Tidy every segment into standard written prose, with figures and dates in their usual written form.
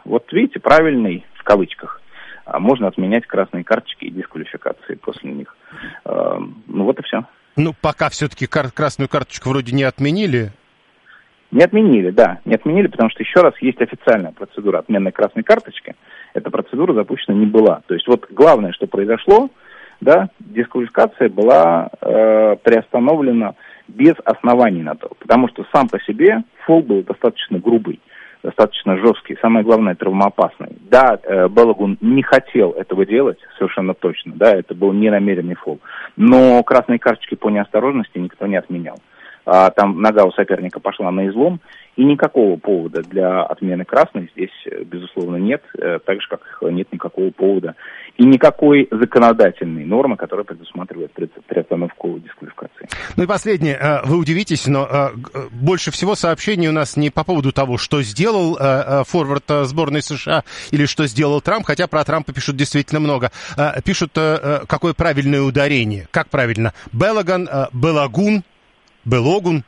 Вот видите, правильный, в кавычках, можно отменять красные карточки и дисквалификации после них. Ну вот и все. Ну, пока все-таки красную карточку вроде не отменили. Не отменили, да. Не отменили, потому что, еще раз, есть официальная процедура отмены красной карточки. Эта процедура запущена не была. То есть вот главное, что произошло, да, дисквалификация была приостановлена без оснований на то. Потому что сам по себе фол был достаточно грубый, достаточно жесткий, самое главное, травмоопасный. Да, Балагун не хотел этого делать, совершенно точно, да, это был ненамеренный фол. Но красные карточки по неосторожности никто не отменял. Там нога у соперника пошла на излом, и никакого повода для отмены красной здесь, безусловно, нет, так же, как нет никакого повода и никакой законодательной нормы, которая предусматривает приостановку дисквалификации. Ну и последнее. Вы удивитесь, но больше всего сообщений у нас не по поводу того, что сделал форвард сборной США или что сделал Трамп, хотя про Трампа пишут действительно много. Пишут, какое правильное ударение. Как правильно? Белаган, Белагун, Белогун?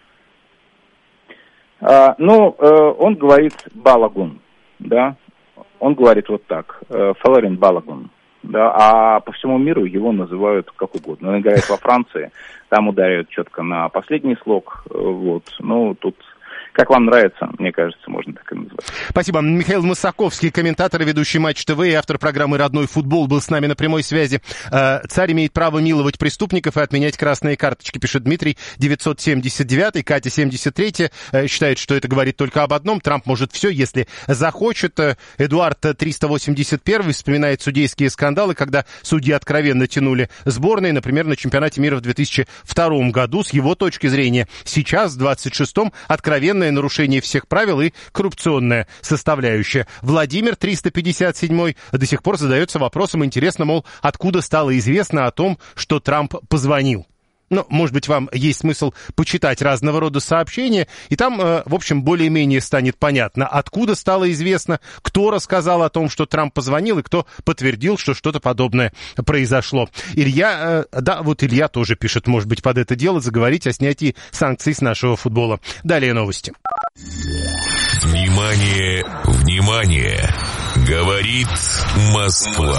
Он говорит Балагун, да, он говорит вот так, Фалерин Балагун, да, а по всему миру его называют как угодно. Он играет во Франции, там ударяют четко на последний слог, вот, ну, тут... Как вам нравится, мне кажется, можно так и назвать. Спасибо. Михаил Масаковский, комментатор и ведущий Матч ТВ и автор программы «Родной футбол», был с нами на прямой связи. Царь имеет право миловать преступников и отменять красные карточки, пишет Дмитрий, 979-й. Катя, 73-я, считает, что это говорит только об одном. Трамп может все, если захочет. Эдуард, 381-й, вспоминает судейские скандалы, когда судьи откровенно тянули сборные, например, на чемпионате мира в 2002 году. С его точки зрения, сейчас, в 26-м, откровенное нарушение всех правил и коррупционная составляющая. Владимир, 357-й, до сих пор задается вопросом, интересно, мол, откуда стало известно о том, что Трамп позвонил. Ну, может быть, вам есть смысл почитать разного рода сообщения, и там, в общем, более-менее станет понятно, откуда стало известно, кто рассказал о том, что Трамп позвонил, и кто подтвердил, что что-то подобное произошло. Илья, Илья тоже пишет, может быть, под это дело заговорить о снятии санкций с нашего футбола. Далее новости. Внимание, внимание! Говорит Москва.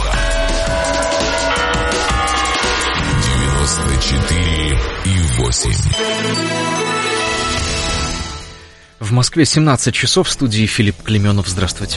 94,8. В Москве 17 часов, в студии Филипп Клеменов. Здравствуйте.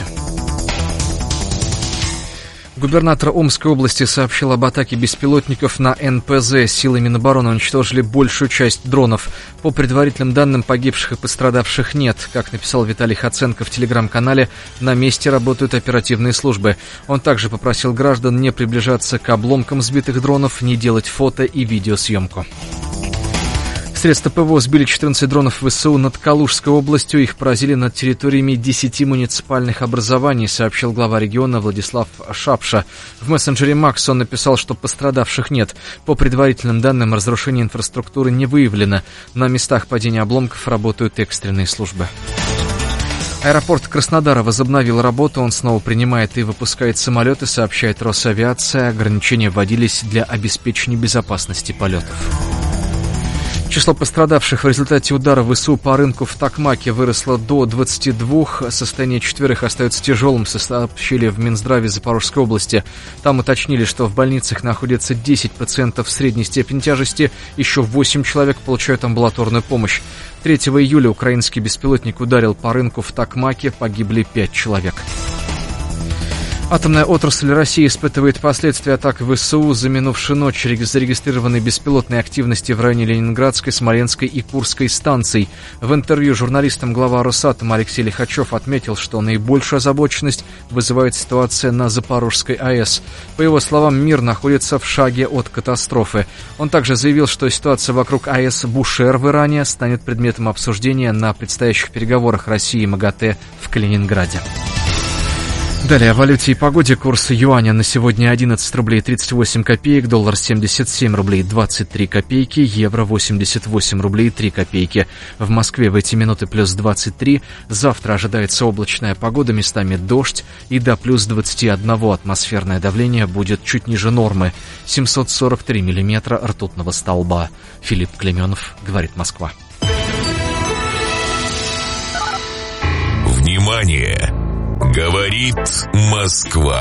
Губернатор Омской области сообщил об атаке беспилотников на НПЗ. Силы Минобороны уничтожили большую часть дронов. По предварительным данным, погибших и пострадавших нет. Как написал Виталий Хоценко в телеграм-канале, на месте работают оперативные службы. Он также попросил граждан не приближаться к обломкам сбитых дронов, не делать фото и видеосъемку. Средства ПВО сбили 14 дронов ВСУ над Калужской областью. Их поразили над территориями 10 муниципальных образований, сообщил глава региона Владислав Шапша. В мессенджере Макс он написал, что пострадавших нет. По предварительным данным, разрушение инфраструктуры не выявлено. На местах падения обломков работают экстренные службы. Аэропорт Краснодара возобновил работу. Он снова принимает и выпускает самолеты, сообщает Росавиация. Ограничения вводились для обеспечения безопасности полетов. Число пострадавших в результате удара ВСУ по рынку в Токмаке выросло до 22. Состояние 4 остается тяжелым, сообщили в Минздраве Запорожской области. Там уточнили, что в больницах находится 10 пациентов средней степени тяжести, еще 8 человек получают амбулаторную помощь. 3 июля украинский беспилотник ударил по рынку в Токмаке, погибли 5 человек. Атомная отрасль России испытывает последствия атак ВСУ. За минувшую ночь зарегистрированы беспилотные активности в районе Ленинградской, Смоленской и Курской станций. В интервью журналистам глава Росатома Алексей Лихачев отметил, что наибольшую озабоченность вызывает ситуация на Запорожской АЭС. По его словам, мир находится в шаге от катастрофы. Он также заявил, что ситуация вокруг АЭС Бушер в Иране станет предметом обсуждения на предстоящих переговорах России и МАГАТЭ в Калининграде. Далее о валюте и погоде. Курс юаня на сегодня 11 рублей 38 копеек, доллар 77 рублей 23 копейки, евро 88 рублей 3 копейки. В Москве в эти минуты плюс 23. Завтра ожидается облачная погода, местами дождь и до плюс 21. Атмосферное давление будет чуть ниже нормы. 743 миллиметра ртутного столба. Филипп Клеменов, говорит Москва. Внимание! Говорит Говорит Москва.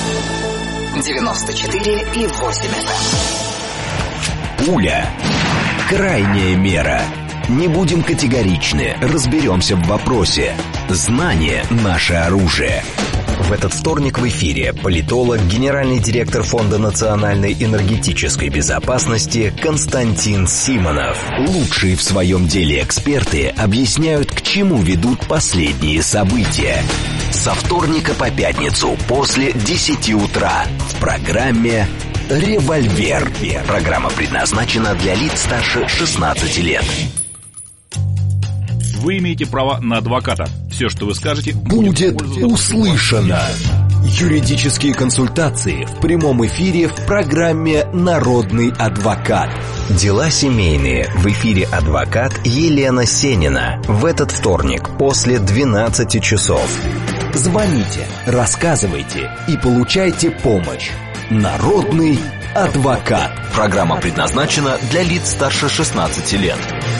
94,8 FM. Пуля. Крайняя мера. Не будем категоричны, разберемся в вопросе. Знание – наше оружие. В этот вторник в эфире политолог, генеральный директор Фонда национальной энергетической безопасности Константин Симонов. Лучшие в своем деле эксперты объясняют, к чему ведут последние события. Со вторника по пятницу после 10 утра в программе «Револьвер». Программа предназначена для лиц старше 16 лет. Вы имеете право на адвоката. Все, что вы скажете, будет услышано. Юридические консультации в прямом эфире в программе «Народный адвокат». Дела семейные. В эфире адвокат Елена Сенина. В этот вторник после 12 часов. Звоните, рассказывайте и получайте помощь. Народный адвокат. Программа предназначена для лиц старше 16 лет.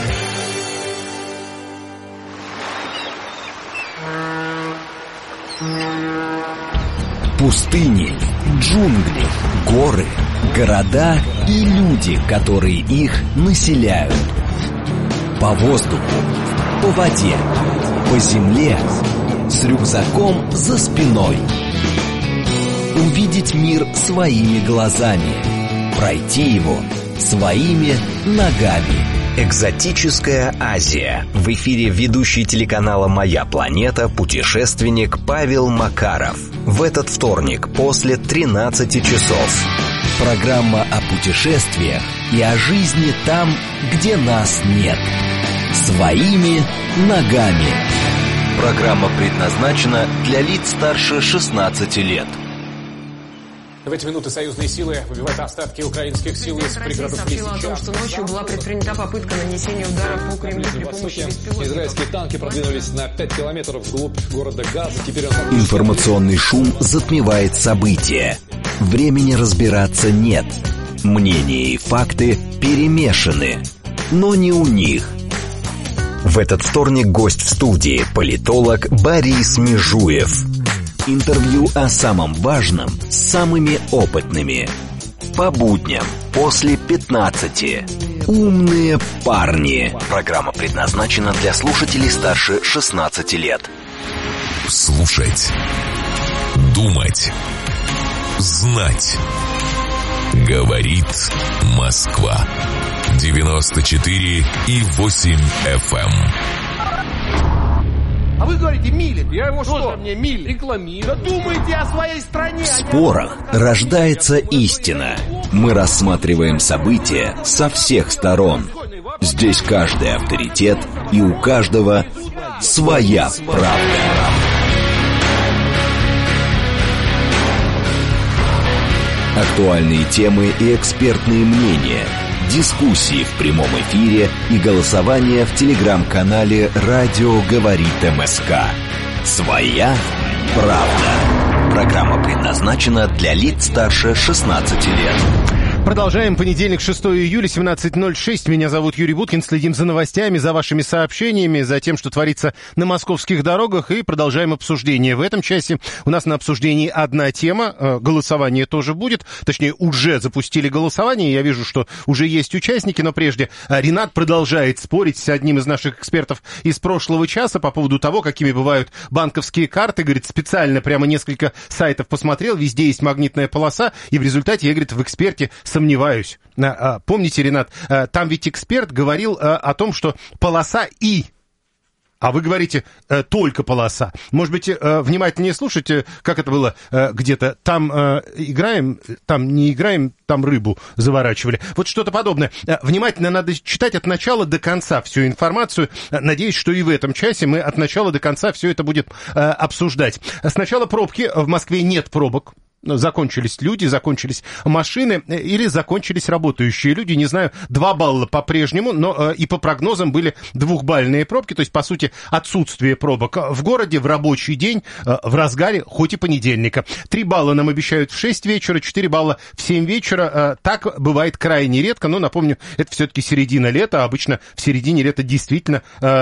Пустыни, джунгли, горы, города и люди, которые их населяют. По воздуху, по воде, по земле, с рюкзаком за спиной. Увидеть мир своими глазами, пройти его своими ногами. Экзотическая Азия. В эфире ведущий телеканала «Моя планета» путешественник Павел Макаров. В этот вторник после 13 часов. Программа о путешествиях и о жизни там, где нас нет. Своими ногами. Программа предназначена для лиц старше 16 лет. В эти минуты союзные силы выбивают остатки украинских сил из пригородов Лисичанска. Россия сообщила о том, что ночью была предпринята попытка нанесения удара по Кремлю при помощи беспилотников. Израильские танки продвинулись на 5 километров вглубь города Газа. Теперь Информационный шум затмевает события. Времени разбираться нет. Мнения и факты перемешаны. Но не у них. В этот вторник гость в студии – политолог Борис Межуев. Интервью о самом важном с самыми опытными. По будням после 15. Умные парни. Программа предназначена для слушателей старше 16 лет. Слушать. Думать. Знать. Говорит Москва. 94,8 FM. А вы говорите, милит. Я его что мне милит? Рекламирую. Да думайте о своей стране. В спорах рождается истина. Мы рассматриваем события со всех сторон. Здесь каждый авторитет, и у каждого своя правда. Актуальные темы и экспертные мнения. Дискуссии в прямом эфире и голосование в телеграм-канале «Радио говорит МСК». Своя правда. Программа предназначена для лиц старше 16 лет. Продолжаем. Понедельник, 6 июля, 17:06. Меня зовут Юрий Буткин. Следим за новостями, за вашими сообщениями, за тем, что творится на московских дорогах, и продолжаем обсуждение. В этом часе у нас на обсуждении одна тема. Голосование тоже будет. Точнее, уже запустили голосование. Я вижу, что уже есть участники, но прежде Ренат продолжает спорить с одним из наших экспертов из прошлого часа по поводу того, какими бывают банковские карты. Говорит, специально прямо несколько сайтов посмотрел, везде есть магнитная полоса, и в результате я, говорит, в эксперте сомневаюсь. Помните, Ренат, там ведь эксперт говорил о том, что полоса «и». А вы говорите только полоса. Может быть, внимательнее слушайте, как это было где-то. Там играем, там не играем, там рыбу заворачивали. Вот что-то подобное. Внимательно надо читать от начала до конца всю информацию. Надеюсь, что и в этом часе мы от начала до конца все это будем обсуждать. Сначала пробки. В Москве нет пробок. закончились люди, закончились машины или закончились работающие люди. Не знаю, 2 балла по-прежнему, но и по прогнозам были 2-бальные пробки, то есть, по сути, отсутствие пробок в городе в рабочий день, в разгаре, хоть и понедельника. 3 балла нам обещают в 6 вечера, 4 балла в 7 вечера. Так бывает крайне редко, но, напомню, это все-таки середина лета, а обычно в середине лета действительно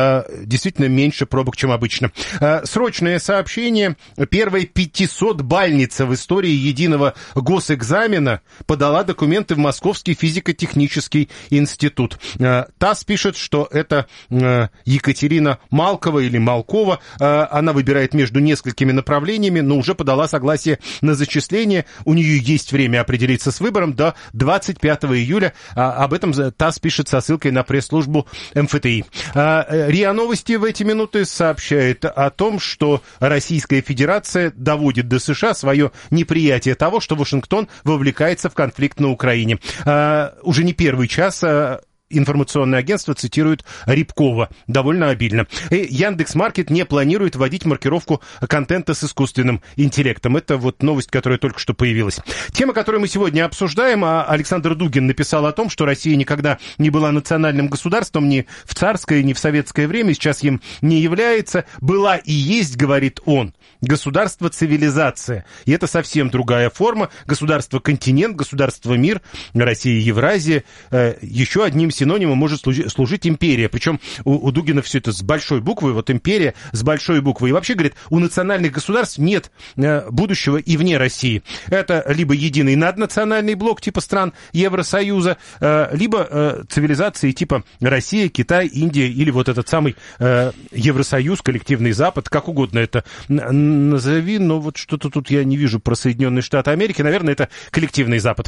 меньше пробок, чем обычно. Срочное сообщение. Первая 500-бальница в истории единого госэкзамена подала документы в Московский физико-технический институт. ТАСС пишет, что это Екатерина Малкова или Малкова. Она выбирает между несколькими направлениями, но уже подала согласие на зачисление. У нее есть время определиться с выбором до 25 июля. Об этом ТАСС пишет со ссылкой на пресс-службу МФТИ. РИА Новости в эти минуты сообщает о том, что Российская Федерация доводит до США свое неприятие того, что Вашингтон вовлекается в конфликт на Украине. Уже не первый час информационное агентство цитирует Рябкова довольно обильно. Яндекс.Маркет не планирует вводить маркировку контента с искусственным интеллектом. Это вот новость, которая только что появилась. Тема, которую мы сегодня обсуждаем, Александр Дугин написал о том, что Россия никогда не была национальным государством ни в царское, ни в советское время, сейчас им не является. Была и есть, говорит он, государство-цивилизация. И это совсем другая форма. Государство-континент, государство-мир, Россия, Евразия. Еще одним синонимом может служить империя. Причем у Дугина все это с большой буквы, вот империя с большой буквы. И вообще, говорит, у национальных государств нет будущего и вне России. Это либо единый наднациональный блок типа стран Евросоюза, либо цивилизации типа Россия, Китай, Индия или вот этот самый Евросоюз, коллективный Запад, как угодно это назови, но вот что-то тут я не вижу про Соединенные Штаты Америки. Наверное, это коллективный Запад.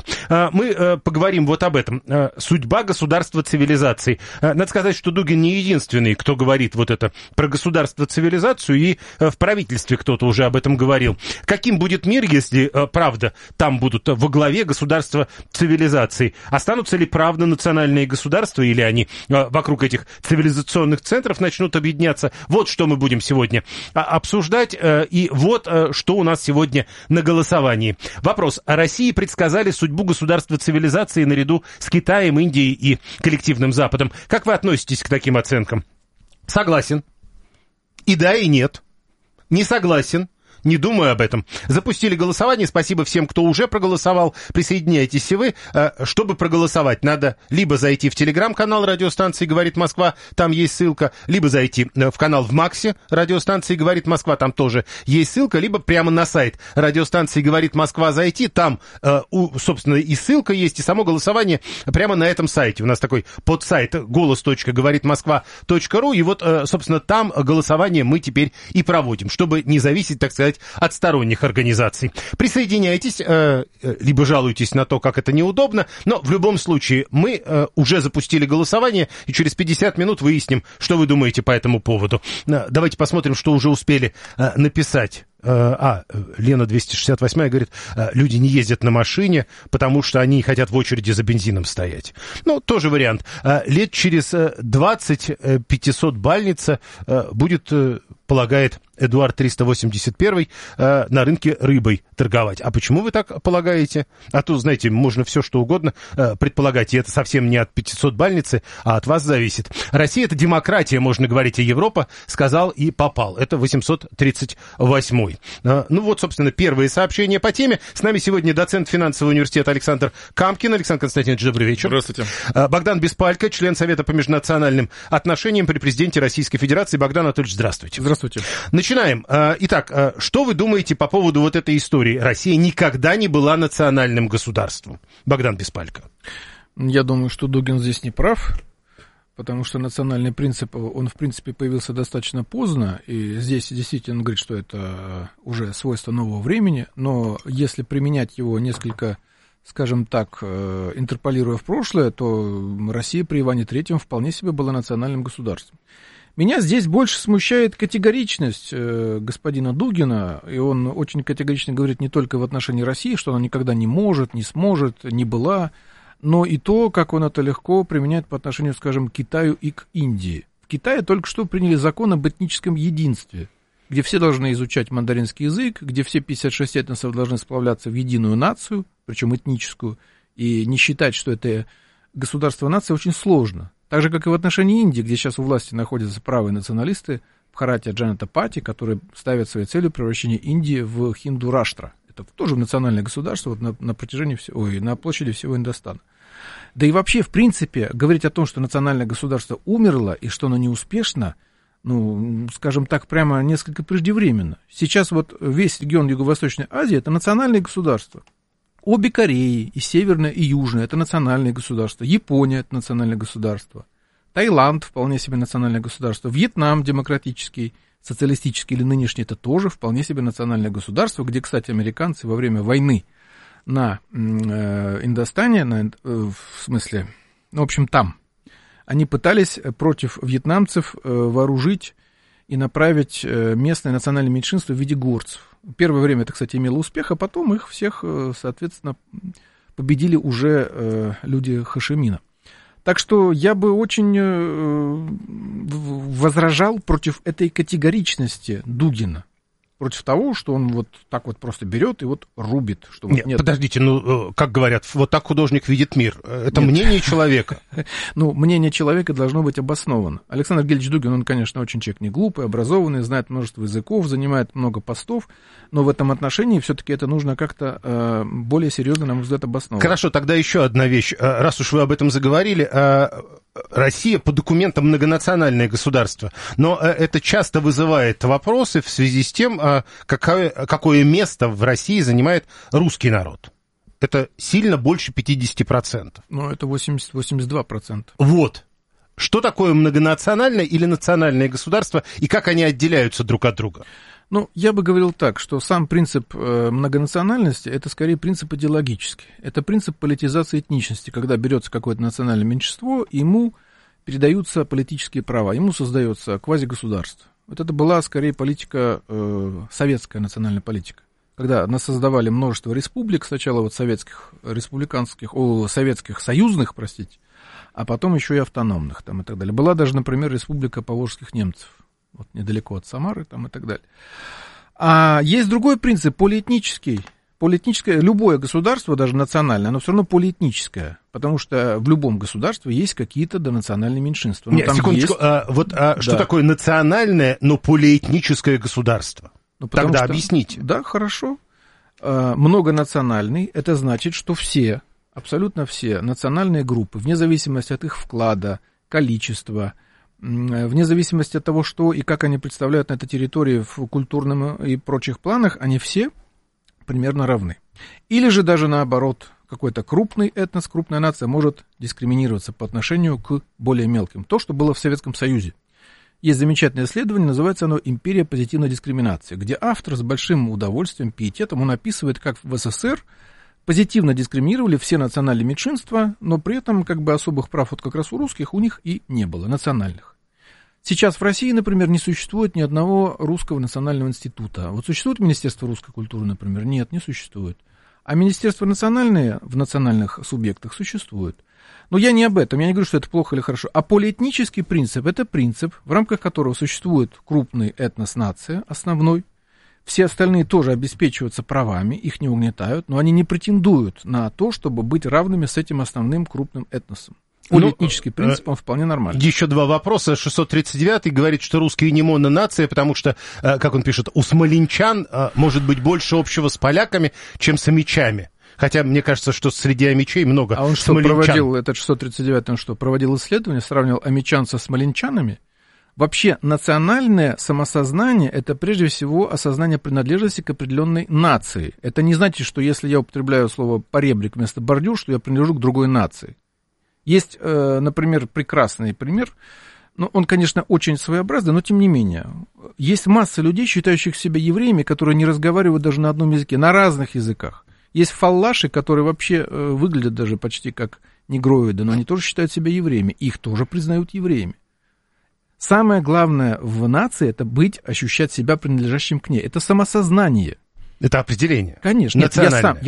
Мы поговорим вот об этом. Судьба государства-цивилизации. Надо сказать, что Дугин не единственный, кто говорит вот это про государство-цивилизацию, и в правительстве кто-то уже об этом говорил. Каким будет мир, если, правда, там будут во главе государства-цивилизации? Останутся ли, правда, национальные государства, или они вокруг этих цивилизационных центров начнут объединяться? Вот что мы будем сегодня обсуждать. И вот что у нас сегодня на голосовании. Вопрос. России предсказали судьбу государства-цивилизации наряду с Китаем, Индией и коллективным Западом. Как вы относитесь к таким оценкам? Согласен. И да, и нет. Не согласен. Не думаю об этом. Запустили голосование. Спасибо всем, кто уже проголосовал. Присоединяйтесь и вы. Чтобы проголосовать, надо либо зайти в телеграм-канал радиостанции «Говорит Москва», там есть ссылка, либо зайти в канал в Максе радиостанции «Говорит Москва», там тоже есть ссылка, либо прямо на сайт радиостанции «Говорит Москва» зайти, там, собственно, и ссылка есть, и само голосование прямо на этом сайте. У нас такой подсайт голос.говоритмосква.ру, и вот, собственно, там голосование мы теперь и проводим, чтобы не зависеть, так сказать, от сторонних организаций. Присоединяйтесь, либо жалуйтесь на то, как это неудобно, но в любом случае мы уже запустили голосование, и через 50 минут выясним, что вы думаете по этому поводу. Давайте посмотрим, что уже успели написать. Лена 268 говорит, люди не ездят на машине, потому что они хотят в очереди за бензином стоять. Ну, тоже вариант. Лет через 20 500-бальница будет, полагает Эдуард 381, на рынке рыбой торговать. А почему вы так полагаете? А то, знаете, можно все что угодно предполагать, и это совсем не от 500-бальницы, а от вас зависит. Россия — это демократия, можно говорить, а Европа сказал и попал. Это 838. Ну вот, собственно, первые сообщения по теме. С нами сегодня доцент финансового университета Александр Камкин. Александр Константинович, добрый вечер. Здравствуйте. Богдан Беспалько, член Совета по межнациональным отношениям при президенте Российской Федерации. Богдан Анатольевич, здравствуйте. Здравствуйте. Начинаем. Итак, что вы думаете по поводу вот этой истории? Россия никогда не была национальным государством. Богдан Беспалько. Я думаю, что Дугин здесь не прав, потому что национальный принцип, он, в принципе, появился достаточно поздно, и здесь действительно он говорит, что это уже свойство нового времени, но если применять его несколько, скажем так, интерполируя в прошлое, то Россия при Иване III вполне себе была национальным государством. Меня здесь больше смущает категоричность господина Дугина, и он очень категорично говорит не только в отношении России, что она никогда не может, не сможет, не была, но и то, как он это легко применяет по отношению, скажем, к Китаю и к Индии. В Китае только что приняли закон об этническом единстве. где все должны изучать мандаринский язык, где все 56 этносов должны сплавляться в единую нацию, причем этническую, и не считать, что это государство-нация, очень сложно. Так же, как и в отношении Индии, где сейчас у власти находятся правые националисты, Бхаратия Джаната Пати, которые ставят своей целью превращение Индии в Хинду-Раштра. Это тоже национальное государство вот на протяжении на площади всего Индостана. Да и вообще, в принципе, говорить о том, что национальное государство умерло и что оно неуспешно, ну, скажем так, прямо несколько преждевременно. Сейчас вот весь регион Юго-Восточной Азии – это национальные государства. Обе Кореи, и Северная, и Южная – это национальные государства. Япония – это национальное государство. Таиланд – вполне себе национальное государство. Вьетнам – демократический, социалистический или нынешний – это тоже вполне себе национальное государство, где, кстати, американцы во время войны на Индостане, в смысле, ну, в общем, там, они пытались против вьетнамцев вооружить и направить местное национальное меньшинство в виде горцев. Первое время это, кстати, имело успех, а потом их всех, соответственно, победили уже люди Хошимина. Так что я бы очень возражал против этой категоричности Дугина. Против того, что он вот так вот просто берет и вот рубит. Что вот нет. Подождите, ну, как говорят, вот так художник видит мир. Это мнение человека. Ну, мнение человека должно быть обосновано. Александр Гельевич Дугин, он, конечно, очень человек не глупый, образованный, знает множество языков, занимает много постов, но в этом отношении все-таки это нужно как-то более серьезно, на мой взгляд, обосновывать. Хорошо, тогда еще одна вещь. Раз уж вы об этом заговорили, Россия по документам многонациональное государство, но это часто вызывает вопросы в связи с тем, какое место в России занимает русский народ. Это сильно больше 50%. Ну, это 80-82%. Вот. Что такое многонациональное или национальное государство, и как они отделяются друг от друга? Ну, я бы говорил так, что сам принцип многонациональности – это скорее принцип идеологический. Это принцип политизации этничности, когда берется какое-то национальное меньшинство, и ему передаются политические права, ему создается квазигосударство. Вот это была скорее политика, советская национальная политика. Когда нас создавали множество республик, сначала вот советских, советских союзных, простите, а потом еще и автономных там и так далее. Была даже, например, республика поволжских немцев. Вот недалеко от Самары там и так далее. А есть другой принцип, полиэтнический. Полиэтническое, любое государство, даже национальное, оно все равно полиэтническое, потому что в любом государстве есть какие-то донациональные меньшинства. Нет, секундочку, есть... Что такое национальное, но полиэтническое государство? Ну, тогда объясните. Да, хорошо. Многонациональный, это значит, что все, абсолютно все национальные группы, вне зависимости от их вклада, количества, вне зависимости от того, что и как они представляют на этой территории в культурном и прочих планах, они все примерно равны. Или же даже наоборот, какой-то крупный этнос, крупная нация может дискриминироваться по отношению к более мелким. То, что было в Советском Союзе. Есть замечательное исследование, называется оно «Империя позитивной дискриминации», где автор с большим удовольствием, пиететом, он описывает, как в СССР позитивно дискриминировали все национальные меньшинства, но при этом как бы особых прав вот как раз у русских у них и не было, национальных. Сейчас в России, например, не существует ни одного русского национального института. Вот существует Министерство русской культуры, например? Нет, не существует. А министерства национальные в национальных субъектах существуют. Но я не об этом, я не говорю, что это плохо или хорошо. А полиэтнический принцип – это принцип, в рамках которого существует крупный этнос-нация, основной. Все остальные тоже обеспечиваются правами, их не угнетают, но они не претендуют на то, чтобы быть равными с этим основным крупным этносом. Полиэтнический принцип, он вполне нормальный. Еще два вопроса. 639-й говорит, что русские не мононация, потому что, как он пишет, у смоленчан может быть больше общего с поляками, чем с амичами. Хотя мне кажется, что среди амичей много смоленчан. А он что, проводил, этот 639-й, он что, проводил исследование, сравнивал амичан со смоленчанами? Вообще, национальное самосознание – это прежде всего осознание принадлежности к определенной нации. Это не значит, что если я употребляю слово «поребрик» вместо «бордюр», что я принадлежу к другой нации. Есть, например, прекрасный пример, ну, он, конечно, очень своеобразный, но тем не менее. Есть масса людей, считающих себя евреями, которые не разговаривают даже на одном языке, на разных языках. Есть фаллаши, которые вообще выглядят даже почти как негроиды, но они тоже считают себя евреями, их тоже признают евреями. Самое главное в нации – это ощущать себя принадлежащим к ней. Это самосознание. Это определение. Конечно. Нет,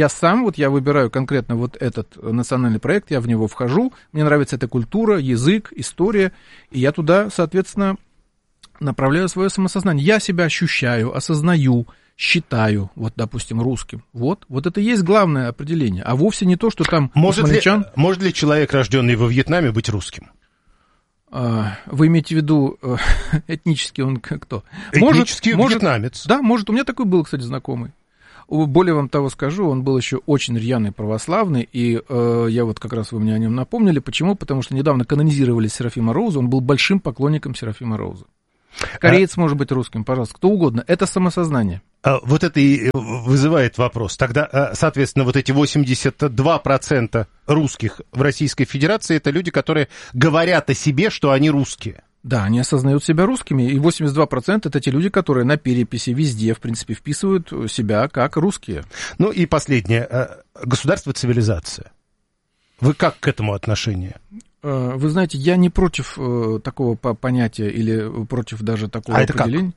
я выбираю конкретно вот этот национальный проект, я в него вхожу, мне нравится эта культура, язык, история, и я туда, соответственно, направляю свое самосознание. Я себя ощущаю, осознаю, считаю, вот, допустим, русским. Вот это и есть главное определение. А вовсе не то, что там может ли человек, рожденный во Вьетнаме, быть русским? Вы имеете в виду этнически он кто? Этнический вьетнамец. Да, может. У меня такой был, кстати, знакомый. Более вам того скажу, он был еще очень рьяный православный, и я вот как раз вы мне о нем напомнили. Почему? Потому что недавно канонизировали Серафима Роуза, он был большим поклонником Серафима Роуза. Кореец может быть русским, пожалуйста, кто угодно. Это самосознание. Вот это и вызывает вопрос. Тогда, соответственно, вот эти 82% русских в Российской Федерации, это люди, которые говорят о себе, что они русские. Да, они осознают себя русскими, и 82% это те люди, которые на переписи везде, в принципе, вписывают себя как русские. Ну и последнее. Государство-цивилизация. Вы как к этому отношение? Вы знаете, я не против такого понятия или против даже такого определения.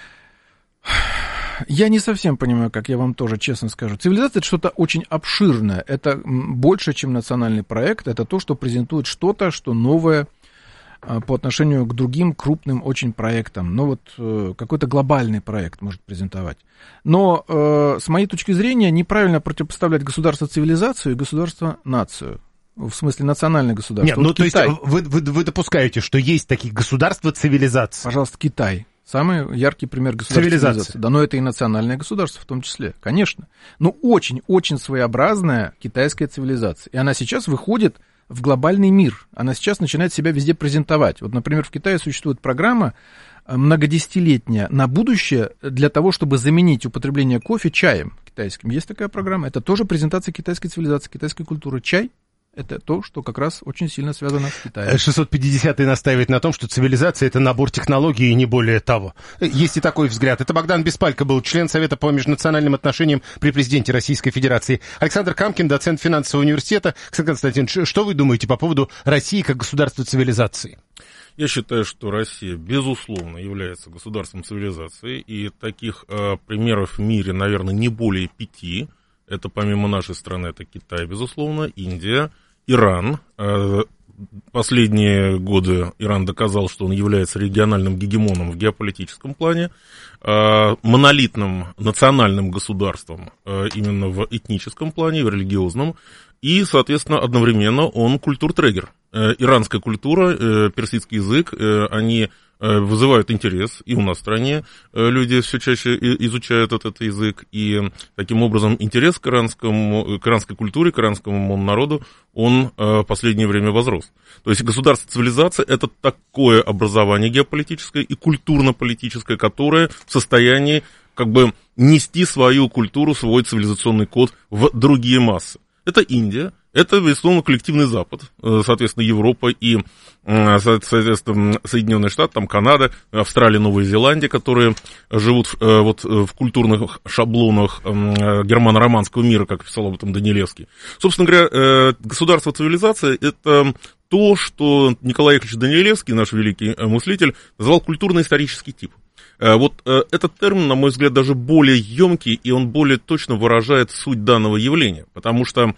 Я не совсем понимаю, как я вам тоже честно скажу. Цивилизация — это что-то очень обширное. Это больше, чем национальный проект. Это то, что презентует что-то, что новое по отношению к другим крупным очень проектам. Но вот какой-то глобальный проект может презентовать. Но с моей точки зрения неправильно противопоставлять государство-цивилизацию и государство-нацию. В смысле национальное государство. Нет, вот то есть вы допускаете, что есть такие государства-цивилизации? Пожалуйста, Китай. Самый яркий пример государства-цивилизации. Да, но это и национальное государство в том числе, конечно. Но очень-очень своеобразная китайская цивилизация. И она сейчас выходит в глобальный мир. Она сейчас начинает себя везде презентовать. Вот, например, в Китае существует программа многодесятилетняя на будущее для того, чтобы заменить употребление кофе чаем китайским. Есть такая программа. Это тоже презентация китайской цивилизации, китайской культуры. Чай — это то, что как раз очень сильно связано с Китаем. 650-й настаивает на том, что цивилизация — это набор технологий и не более того. Есть и такой взгляд. Это Богдан Беспалько был, член Совета по межнациональным отношениям при президенте Российской Федерации. Александр Камкин, доцент финансового университета. Александр Константинович, что вы думаете по поводу России как государства цивилизации? Я считаю, что Россия, безусловно, является государством цивилизации, и таких примеров в мире, наверное, не более 5. Это помимо нашей страны, это Китай, безусловно, Индия, Иран. Последние годы Иран доказал, что он является региональным гегемоном в геополитическом плане, монолитным национальным государством именно в этническом плане, в религиозном, и, соответственно, одновременно он культур-трегер. Иранская культура, персидский язык, они вызывают интерес, и у нас в стране люди все чаще изучают этот язык, и таким образом интерес к иранской культуре, к иранскому народу, он в последнее время возрос. То есть государство-цивилизация — это такое образование геополитическое и культурно-политическое, которое в состоянии как бы нести свою культуру, свой цивилизационный код в другие массы. Это Индия. Это, безусловно, коллективный Запад, соответственно, Европа и, соответственно, Соединенные Штаты, там Канада, Австралия, Новая Зеландия, которые живут вот в культурных шаблонах германо-романского мира, как писал об этом Данилевский. Собственно говоря, государство-цивилизация — это то, что Николай Яковлевич Данилевский, наш великий мыслитель, назвал культурно-исторический тип. Вот этот термин, на мой взгляд, даже более емкий, и он более точно выражает суть данного явления, потому что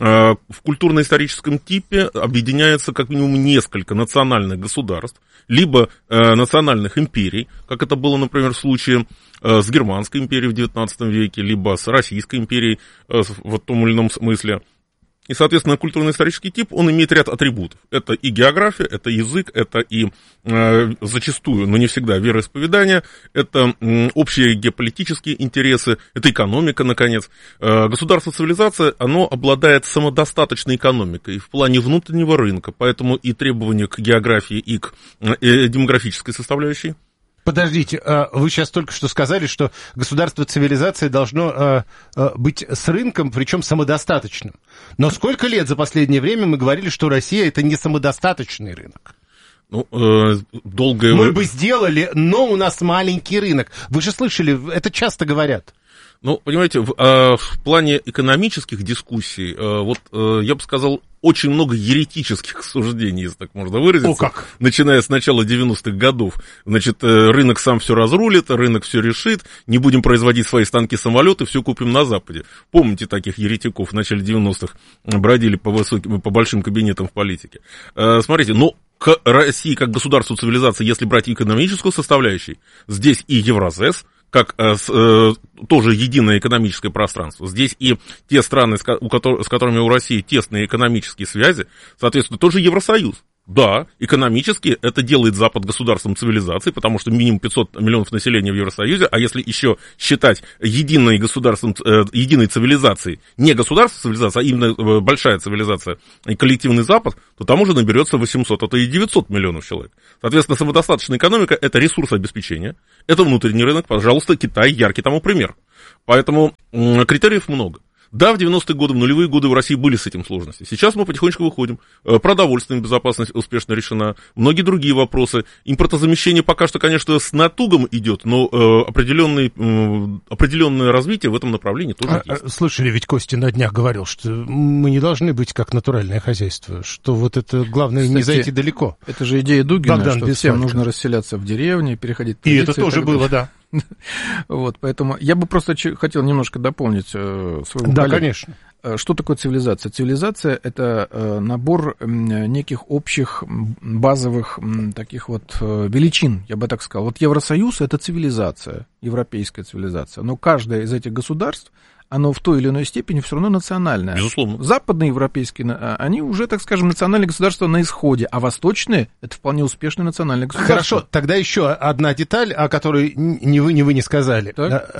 в культурно-историческом типе объединяется как минимум несколько национальных государств, либо национальных империй, как это было, например, в случае с Германской империей в XIX веке, либо с Российской империей в том или ином смысле. И, соответственно, культурно-исторический тип, он имеет ряд атрибутов. Это и география, это язык, это и зачастую, но не всегда, вероисповедание, это общие геополитические интересы, это экономика, наконец. Государство-цивилизация, оно обладает самодостаточной экономикой в плане внутреннего рынка, поэтому и требования к географии, и к демографической составляющей. Подождите, вы сейчас только что сказали, что государство-цивилизация должно быть с рынком, причем самодостаточным. Но сколько лет за последнее время мы говорили, что Россия — это не самодостаточный рынок? Ну, долгое... Мы бы сделали, но у нас маленький рынок. Вы же слышали, это часто говорят. Ну, понимаете, в плане экономических дискуссий, вот я бы сказал, очень много еретических суждений, если так можно выразиться. О, как? Начиная с начала 90-х годов. Значит, рынок сам все разрулит, рынок все решит, не будем производить свои станки-самолеты, все купим на Западе. Помните таких еретиков в начале 90-х бродили по большим кабинетам в политике? Смотрите, но к России как государству цивилизации, если брать экономическую составляющую, здесь и Евразес, как тоже единое экономическое пространство. Здесь и те страны, с которыми у России тесные экономические связи, соответственно, тоже Евросоюз. Да, экономически это делает Запад государством цивилизации, потому что минимум 500 миллионов населения в Евросоюзе, а если еще считать единой цивилизацией, не государство цивилизация, а именно большая цивилизация и коллективный Запад, то там уже наберется 800, а то и 900 миллионов человек. Соответственно, самодостаточная экономика – это ресурсообеспечение, это внутренний рынок, пожалуйста, Китай яркий тому пример. Поэтому критериев много. Да, в 90-е годы, в нулевые годы в России были с этим сложности. Сейчас мы потихонечку выходим. Продовольственная безопасность успешно решена. Многие другие вопросы. Импортозамещение пока что, конечно, с натугом идет, но определенное развитие в этом направлении тоже есть. Слышали, ведь Костя на днях говорил, что мы не должны быть как натуральное хозяйство, что вот это главное, кстати, не зайти далеко. Это же идея Дугина, Богдан что всем нужно расселяться в деревне, переходить... И это тоже было, да. Вот, поэтому я бы просто хотел немножко дополнить своего коллегу. Да, конечно. Что такое цивилизация? Цивилизация – это набор неких общих базовых таких вот величин, я бы так сказал. Вот Евросоюз – это цивилизация, европейская цивилизация, но каждое из этих государств, оно в той или иной степени все равно национальное. Безусловно. Западные европейские, они уже, так скажем, национальные государства на исходе, а восточные – это вполне успешные национальные государства. Хорошо, тогда еще одна деталь, о которой ни вы не сказали. Так?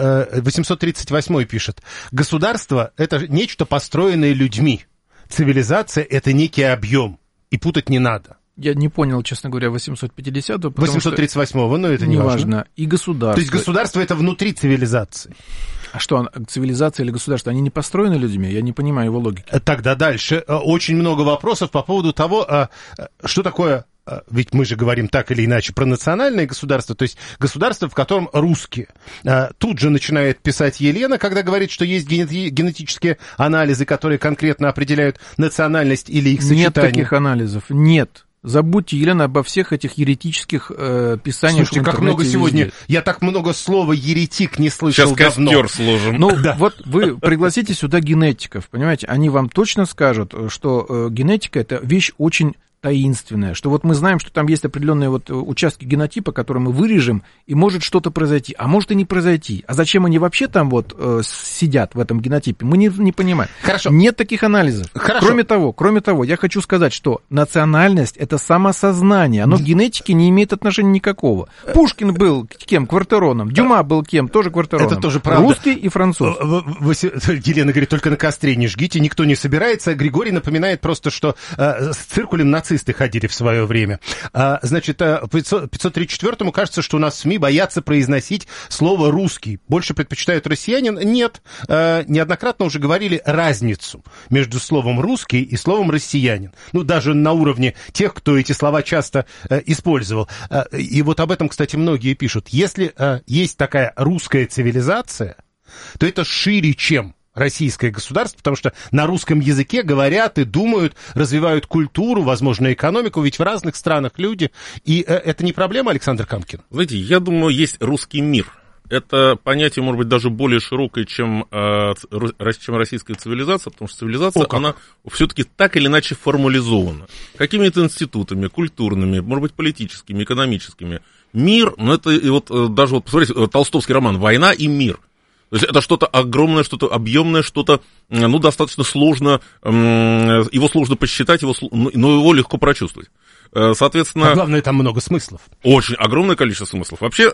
838 пишет. Государство – это нечто, построенное людьми. Цивилизация – это некий объем, и путать не надо. Я не понял, честно говоря, 850-го. 838-го, но это не важно. И государство. То есть государство – это внутри цивилизации. А что, цивилизация или государство, они не построены людьми? Я не понимаю его логики. Тогда дальше. Очень много вопросов по поводу того, что такое... Ведь мы же говорим так или иначе про национальное государство, то есть государство, в котором русские. Тут же начинает писать Елена, когда говорит, что есть генетические анализы, которые конкретно определяют национальность или их сочетание. Нет таких анализов, нет. Забудьте, Елена, обо всех этих еретических писаниях. Слушайте, как много сегодня... Везде. Я так много слова «еретик» не слышал сейчас давно. Сейчас костер сложим. Ну, да. Вот вы пригласите сюда генетиков, понимаете? Они вам точно скажут, что генетика – это вещь очень таинственное, что вот мы знаем, что там есть определенные вот участки генотипа, которые мы вырежем, и может что-то произойти, а может и не произойти. А зачем они вообще там вот сидят в этом генотипе, мы не понимаем. Хорошо. Нет таких анализов. Хорошо. Кроме того, я хочу сказать, что национальность – это самосознание, оно к генетике не имеет отношения никакого. Пушкин был кем? Квартероном. Дюма был кем? Тоже Квартероном. Это тоже правда. Русский и француз. Елена говорит, только на костре не жгите, никто не собирается. Григорий напоминает просто, что с циркулем нацисты ходили в свое время. Значит, 534-му кажется, что у нас в СМИ боятся произносить слово «русский». Больше предпочитают россиянин? Нет. Неоднократно уже говорили разницу между словом «русский» и словом «россиянин». Ну, даже на уровне тех, кто эти слова часто использовал. И вот об этом, кстати, многие пишут. Если есть такая русская цивилизация, то это шире, чем российское государство, потому что на русском языке говорят и думают, развивают культуру, возможно, экономику, ведь в разных странах люди. И это не проблема, Александр Камкин? Знаете, я думаю, есть русский мир. Это понятие, может быть, даже более широкое, чем российская цивилизация, потому что цивилизация, она все-таки так или иначе формализована. Какими-то институтами, культурными, может быть, политическими, экономическими. Мир, ну это и вот даже вот посмотрите, толстовский роман «Война и мир». То есть это что-то огромное, что-то объемное, что-то, ну, достаточно сложно, его сложно посчитать, но его легко прочувствовать. Соответственно... А главное, там много смыслов. Очень огромное количество смыслов. Вообще,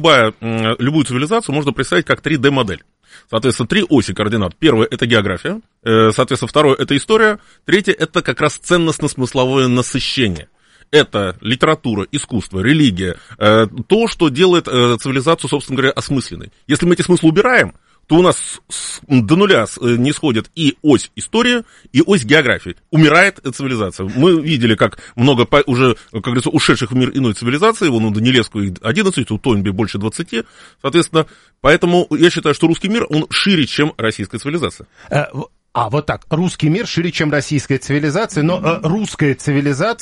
любую цивилизацию можно представить как 3D-модель. Соответственно, 3 оси координат. Первое – это география. Соответственно, второе – это история. Третье – это как раз ценностно-смысловое насыщение. Это литература, искусство, религия, то, что делает цивилизацию, собственно говоря, осмысленной. Если мы эти смыслы убираем, то у нас до нуля не сходит и ось истории, и ось географии. Умирает цивилизация. Мы видели, как много уже, как говорится, ушедших в мир иной цивилизации. Вон у Данилевского их 11, у Тойнби больше 20. Соответственно, поэтому я считаю, что русский мир, он шире, чем российская цивилизация. Вот так. Русский мир шире, чем российская цивилизация, но русская цивилизация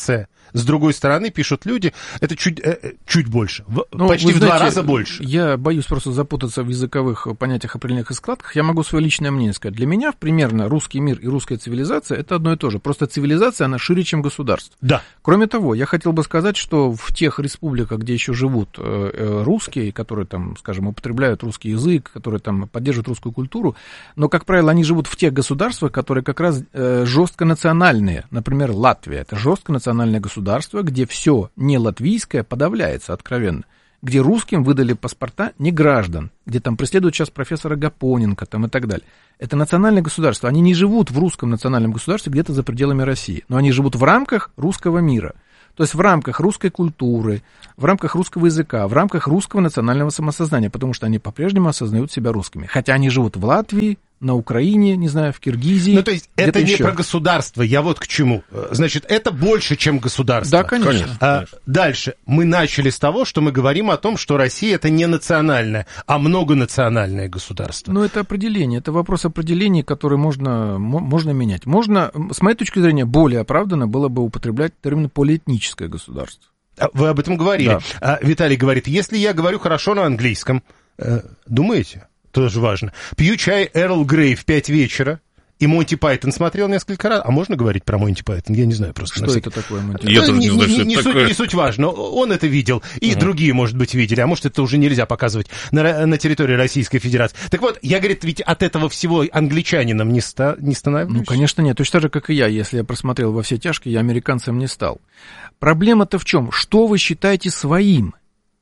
С другой стороны, пишут люди, это чуть больше, почти в 2 раза больше. Я боюсь просто запутаться в языковых понятиях, определенных и складках. Я могу свое личное мнение сказать. Для меня, примерно, русский мир и русская цивилизация — это одно и то же. Просто цивилизация, она шире, чем государство. Да. Кроме того, я хотел бы сказать, что в тех республиках, где еще живут русские, которые там, скажем, употребляют русский язык, которые там поддерживают русскую культуру, но, как правило, они живут в тех государствах, которые как раз жестко национальные. Например, Латвия — это жестко национальное государство, где все не латвийское подавляется откровенно, где русским выдали паспорта не граждан, где там преследуют сейчас профессора Гапоненко там, и так далее. Это национальное государство. Они не живут в русском национальном государстве где-то за пределами России, но они живут в рамках русского мира. То есть в рамках русской культуры, в рамках русского языка, в рамках русского национального самосознания, потому что они по-прежнему осознают себя русскими. Хотя они живут в Латвии, на Украине, не знаю, в Киргизии. Ну, то есть это не про государство, я вот к чему. Значит, это больше, чем государство. Да, конечно. Дальше. Мы начали с того, что мы говорим о том, что Россия — это не национальное, а многонациональное государство. Ну, это определение. Это вопрос определений, который можно менять. Можно, с моей точки зрения, более оправданно было бы употреблять термин полиэтническое государство. Вы об этом говорили. Да. Виталий говорит, если я говорю хорошо на английском, думаете? Тоже важно. Пью чай Эрл Грей в 5 вечера, и Монти Пайтон смотрел несколько раз. А можно говорить про Монти Пайтон? Я не знаю просто. Что это такое, Монти Пайтон? Я тоже не знаю, что это такое. Не суть важно. Он это видел, и другие, может быть, видели. А может, это уже нельзя показывать на территории Российской Федерации. Так вот, я, говорит, ведь от этого всего англичанином не становлюсь? Ну, конечно, нет. Точно так же, как и я. Если я просмотрел «Во все тяжкие», я американцем не стал. Проблема-то в чем? Что вы считаете своим?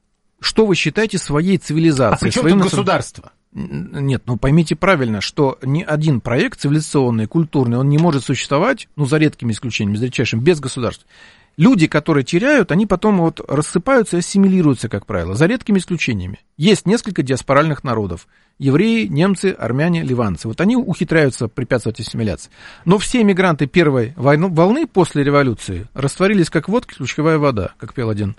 Что вы считаете своей цивилизацией? А при чем тут государство? Нет, ну поймите правильно, что ни один проект цивилизационный, культурный, он не может существовать, ну за редкими исключениями, за редчайшим, без государства. Люди, которые теряют, они потом вот рассыпаются и ассимилируются, как правило, за редкими исключениями. Есть несколько диаспоральных народов. Евреи, немцы, армяне, ливанцы. Вот они ухитряются препятствовать ассимиляции. Но все мигранты первой волны после революции растворились, как водка, ключевая вода, как пел один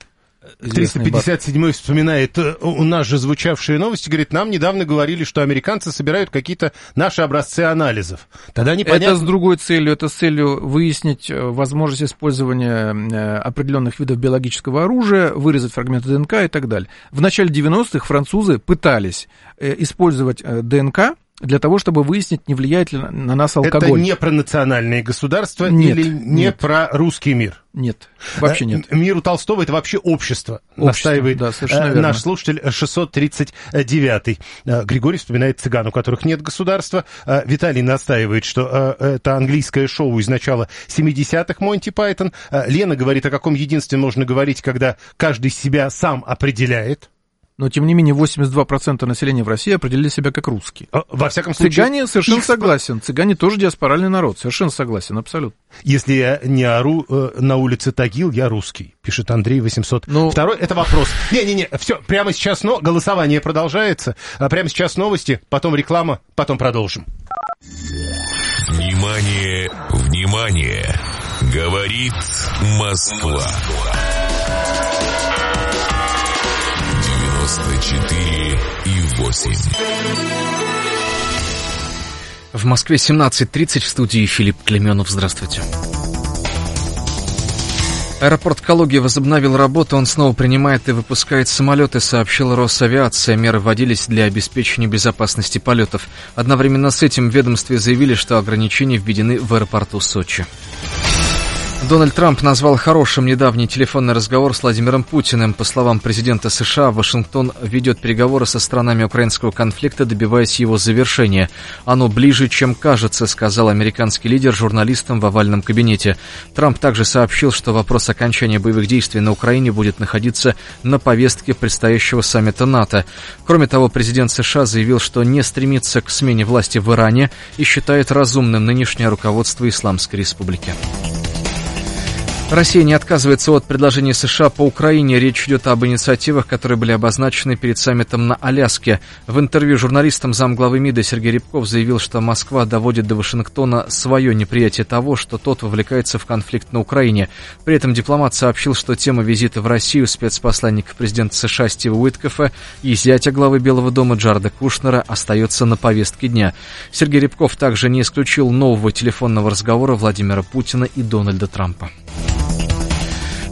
357-й вспоминает у нас же звучавшие новости, говорит, нам недавно говорили, что американцы собирают какие-то наши образцы анализов. Тогда непонятно... Это с другой целью, это с целью выяснить возможность использования определенных видов биологического оружия, вырезать фрагменты ДНК и так далее. В начале 90-х французы пытались использовать ДНК для того, чтобы выяснить, не влияет ли на нас алкоголь. Это не про национальные государства или про русский мир? Нет, вообще нет. Мир у Толстого — это вообще общество, настаивает да, совершенно верно. Наш слушатель 639-й. Григорий вспоминает цыган, у которых нет государства. Виталий настаивает, что это английское шоу из начала 70-х Монти Пайтон. Лена говорит, о каком единстве можно говорить, когда каждый себя сам определяет. Но, тем не менее, 82% населения в России определили себя как русские. Во всяком случае... Цыгане совершенно согласен. Цыгане тоже диаспоральный народ. Совершенно согласен, абсолютно. Если я не ору на улице Тагил, я русский, пишет Андрей 802. Это вопрос. Не, все, прямо сейчас голосование продолжается. Прямо сейчас новости, потом реклама, потом продолжим. Внимание, внимание! Говорит Москва. 94,8. В Москве 17:30, в студии Филипп Клеменов. Здравствуйте. Аэропорт Калуги возобновил работу, он снова принимает и выпускает самолеты, сообщила Росавиация. Меры вводились для обеспечения безопасности полетов. Одновременно с этим в ведомстве заявили, что ограничения введены в аэропорту Сочи. Дональд Трамп назвал хорошим недавний телефонный разговор с Владимиром Путиным. По словам президента США, Вашингтон ведет переговоры со сторонами украинского конфликта, добиваясь его завершения. «Оно ближе, чем кажется», — сказал американский лидер журналистам в овальном кабинете. Трамп также сообщил, что вопрос окончания боевых действий на Украине будет находиться на повестке предстоящего саммита НАТО. Кроме того, президент США заявил, что не стремится к смене власти в Иране и считает разумным нынешнее руководство Исламской Республики. Россия не отказывается от предложений США по Украине. Речь идет об инициативах, которые были обозначены перед саммитом на Аляске. В интервью журналистам замглавы МИДа Сергей Рябков заявил, что Москва доводит до Вашингтона свое неприятие того, что тот вовлекается в конфликт на Украине. При этом дипломат сообщил, что тема визита в Россию спецпосланника президента США Стива Уиткофа и зятя главы Белого дома Джареда Кушнера остается на повестке дня. Сергей Рябков также не исключил нового телефонного разговора Владимира Путина и Дональда Трампа.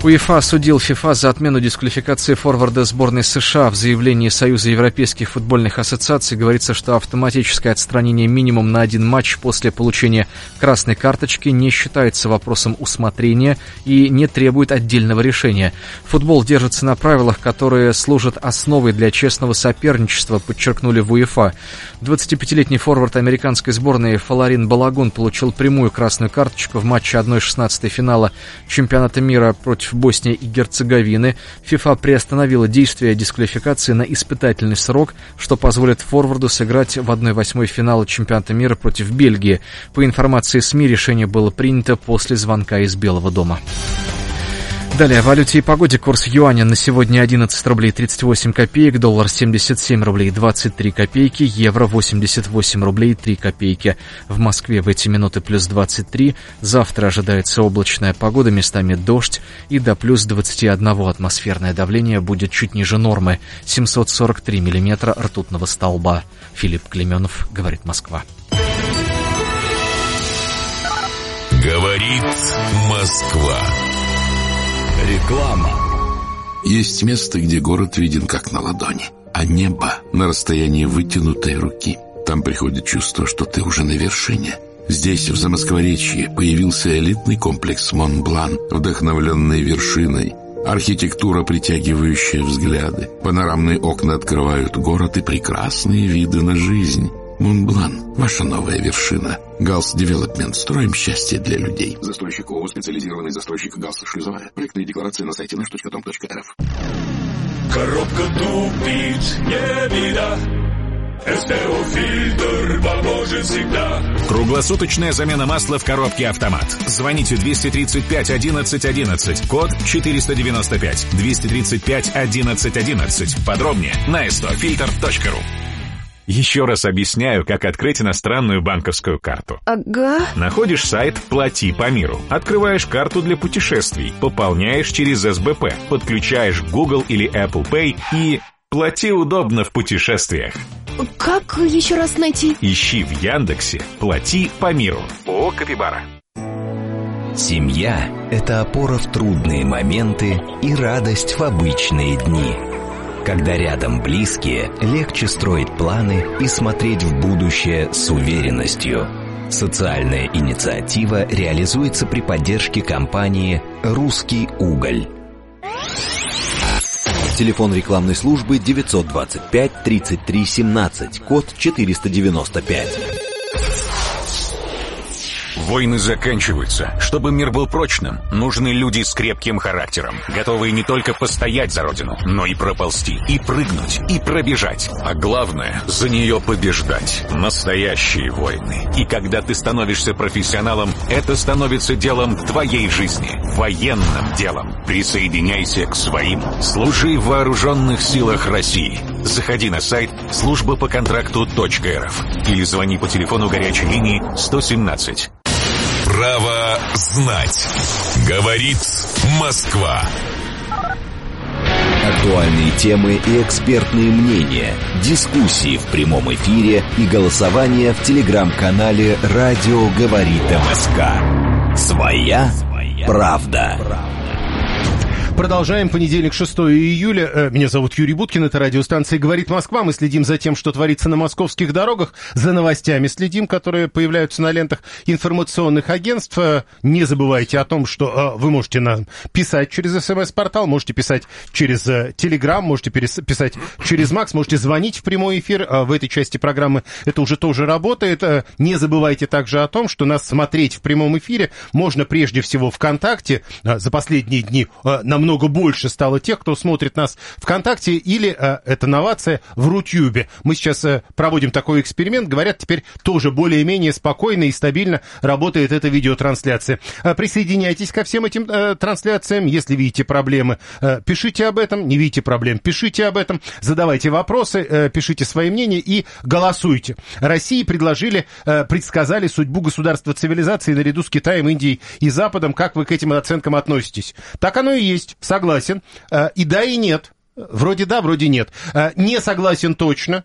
УЕФА осудил ФИФА за отмену дисквалификации форварда сборной США. В заявлении Союза европейских футбольных ассоциаций говорится, что автоматическое отстранение минимум на один матч после получения красной карточки не считается вопросом усмотрения и не требует отдельного решения. Футбол держится на правилах, которые служат основой для честного соперничества, подчеркнули в УЕФА. 25-летний форвард американской сборной Фоларин Балагун получил прямую красную карточку в матче 1/16 финала чемпионата мира против Боснии и Герцеговины. ФИФА приостановила действие дисквалификации на испытательный срок, что позволит форварду сыграть в 1/8 финала чемпионата мира против Бельгии. По информации СМИ, решение было принято после звонка из Белого дома. Далее о валюте и погоде. Курс юаня на сегодня 11 рублей 38 копеек, доллар 77 рублей 23 копейки, евро 88 рублей 3 копейки. В Москве в эти минуты плюс 23. Завтра ожидается облачная погода, местами дождь и до плюс 21 атмосферное давление будет чуть ниже нормы. 743 миллиметра ртутного столба. Филипп Клеменов, говорит Москва. Говорит Москва. Реклама. Есть место, где город виден как на ладони, а небо на расстоянии вытянутой руки. Там приходит чувство, что ты уже на вершине. Здесь, в Замоскворечье, появился элитный комплекс Монблан, вдохновленный вершиной. Архитектура, притягивающая взгляды. Панорамные окна открывают город и прекрасные виды на жизнь. Монблан – ваша новая вершина. Галс Девелопмент. Строим счастье для людей. Застройщик ООО «Специализированный застройщик Галс Шлюзовая». Проектные декларации на сайте nаш.com.рф. Коробка тупит, не беда. СТО-фильтр поможет всегда. Круглосуточная замена масла в коробке «Автомат». Звоните 235 11 11, код 495. 235 11 11. Подробнее на stofilter.ru. Еще раз объясняю, как открыть иностранную банковскую карту. Ага. Находишь сайт «Плати по миру». Открываешь карту для путешествий. Пополняешь через СБП. Подключаешь Google или Apple Pay и плати удобно в путешествиях. Как еще раз найти? Ищи в Яндексе «Плати по миру». ООО «Капибара». Семья – это опора в трудные моменты и радость в обычные дни. Когда рядом близкие, легче строить планы и смотреть в будущее с уверенностью. Социальная инициатива реализуется при поддержке компании «Русский уголь». Телефон рекламной службы 925 33 17, код 495. Войны заканчиваются. Чтобы мир был прочным, нужны люди с крепким характером, готовые не только постоять за родину, но и проползти, и прыгнуть, и пробежать. А главное, за нее побеждать. Настоящие войны. И когда ты становишься профессионалом, это становится делом твоей жизни. Военным делом. Присоединяйся к своим. Служи в вооруженных силах России. Заходи на сайт службапоконтракту.рф или звони по телефону горячей линии 117. Право знать. Говорит Москва. Актуальные темы и экспертные мнения, дискуссии в прямом эфире и голосование в телеграм-канале «Радио говорит МСК». Своя правда. Продолжаем. Понедельник, 6 июля. Меня зовут Юрий Буткин. Это радиостанция «Говорит Москва». Мы следим за тем, что творится на московских дорогах. За новостями следим, которые появляются на лентах информационных агентств. Не забывайте о том, что вы можете нам писать через СМС-портал, можете писать через Телеграм, можете писать через Макс, можете звонить в прямой эфир. В этой части программы это уже тоже работает. Не забывайте также о том, что нас смотреть в прямом эфире можно прежде всего ВКонтакте. За последние дни намного больше стало тех, кто смотрит нас ВКонтакте, или это новация в Рутюбе. Мы сейчас проводим такой эксперимент. Говорят, теперь тоже более-менее спокойно и стабильно работает эта видеотрансляция. Присоединяйтесь ко всем этим трансляциям. Если видите проблемы, пишите об этом. Не видите проблем, пишите об этом. Задавайте вопросы, пишите свои мнения и голосуйте. России предсказали судьбу государства цивилизации наряду с Китаем, Индией и Западом. Как вы к этим оценкам относитесь? Так оно и есть. Согласен. И да, и нет. Вроде да, вроде нет. Не согласен точно.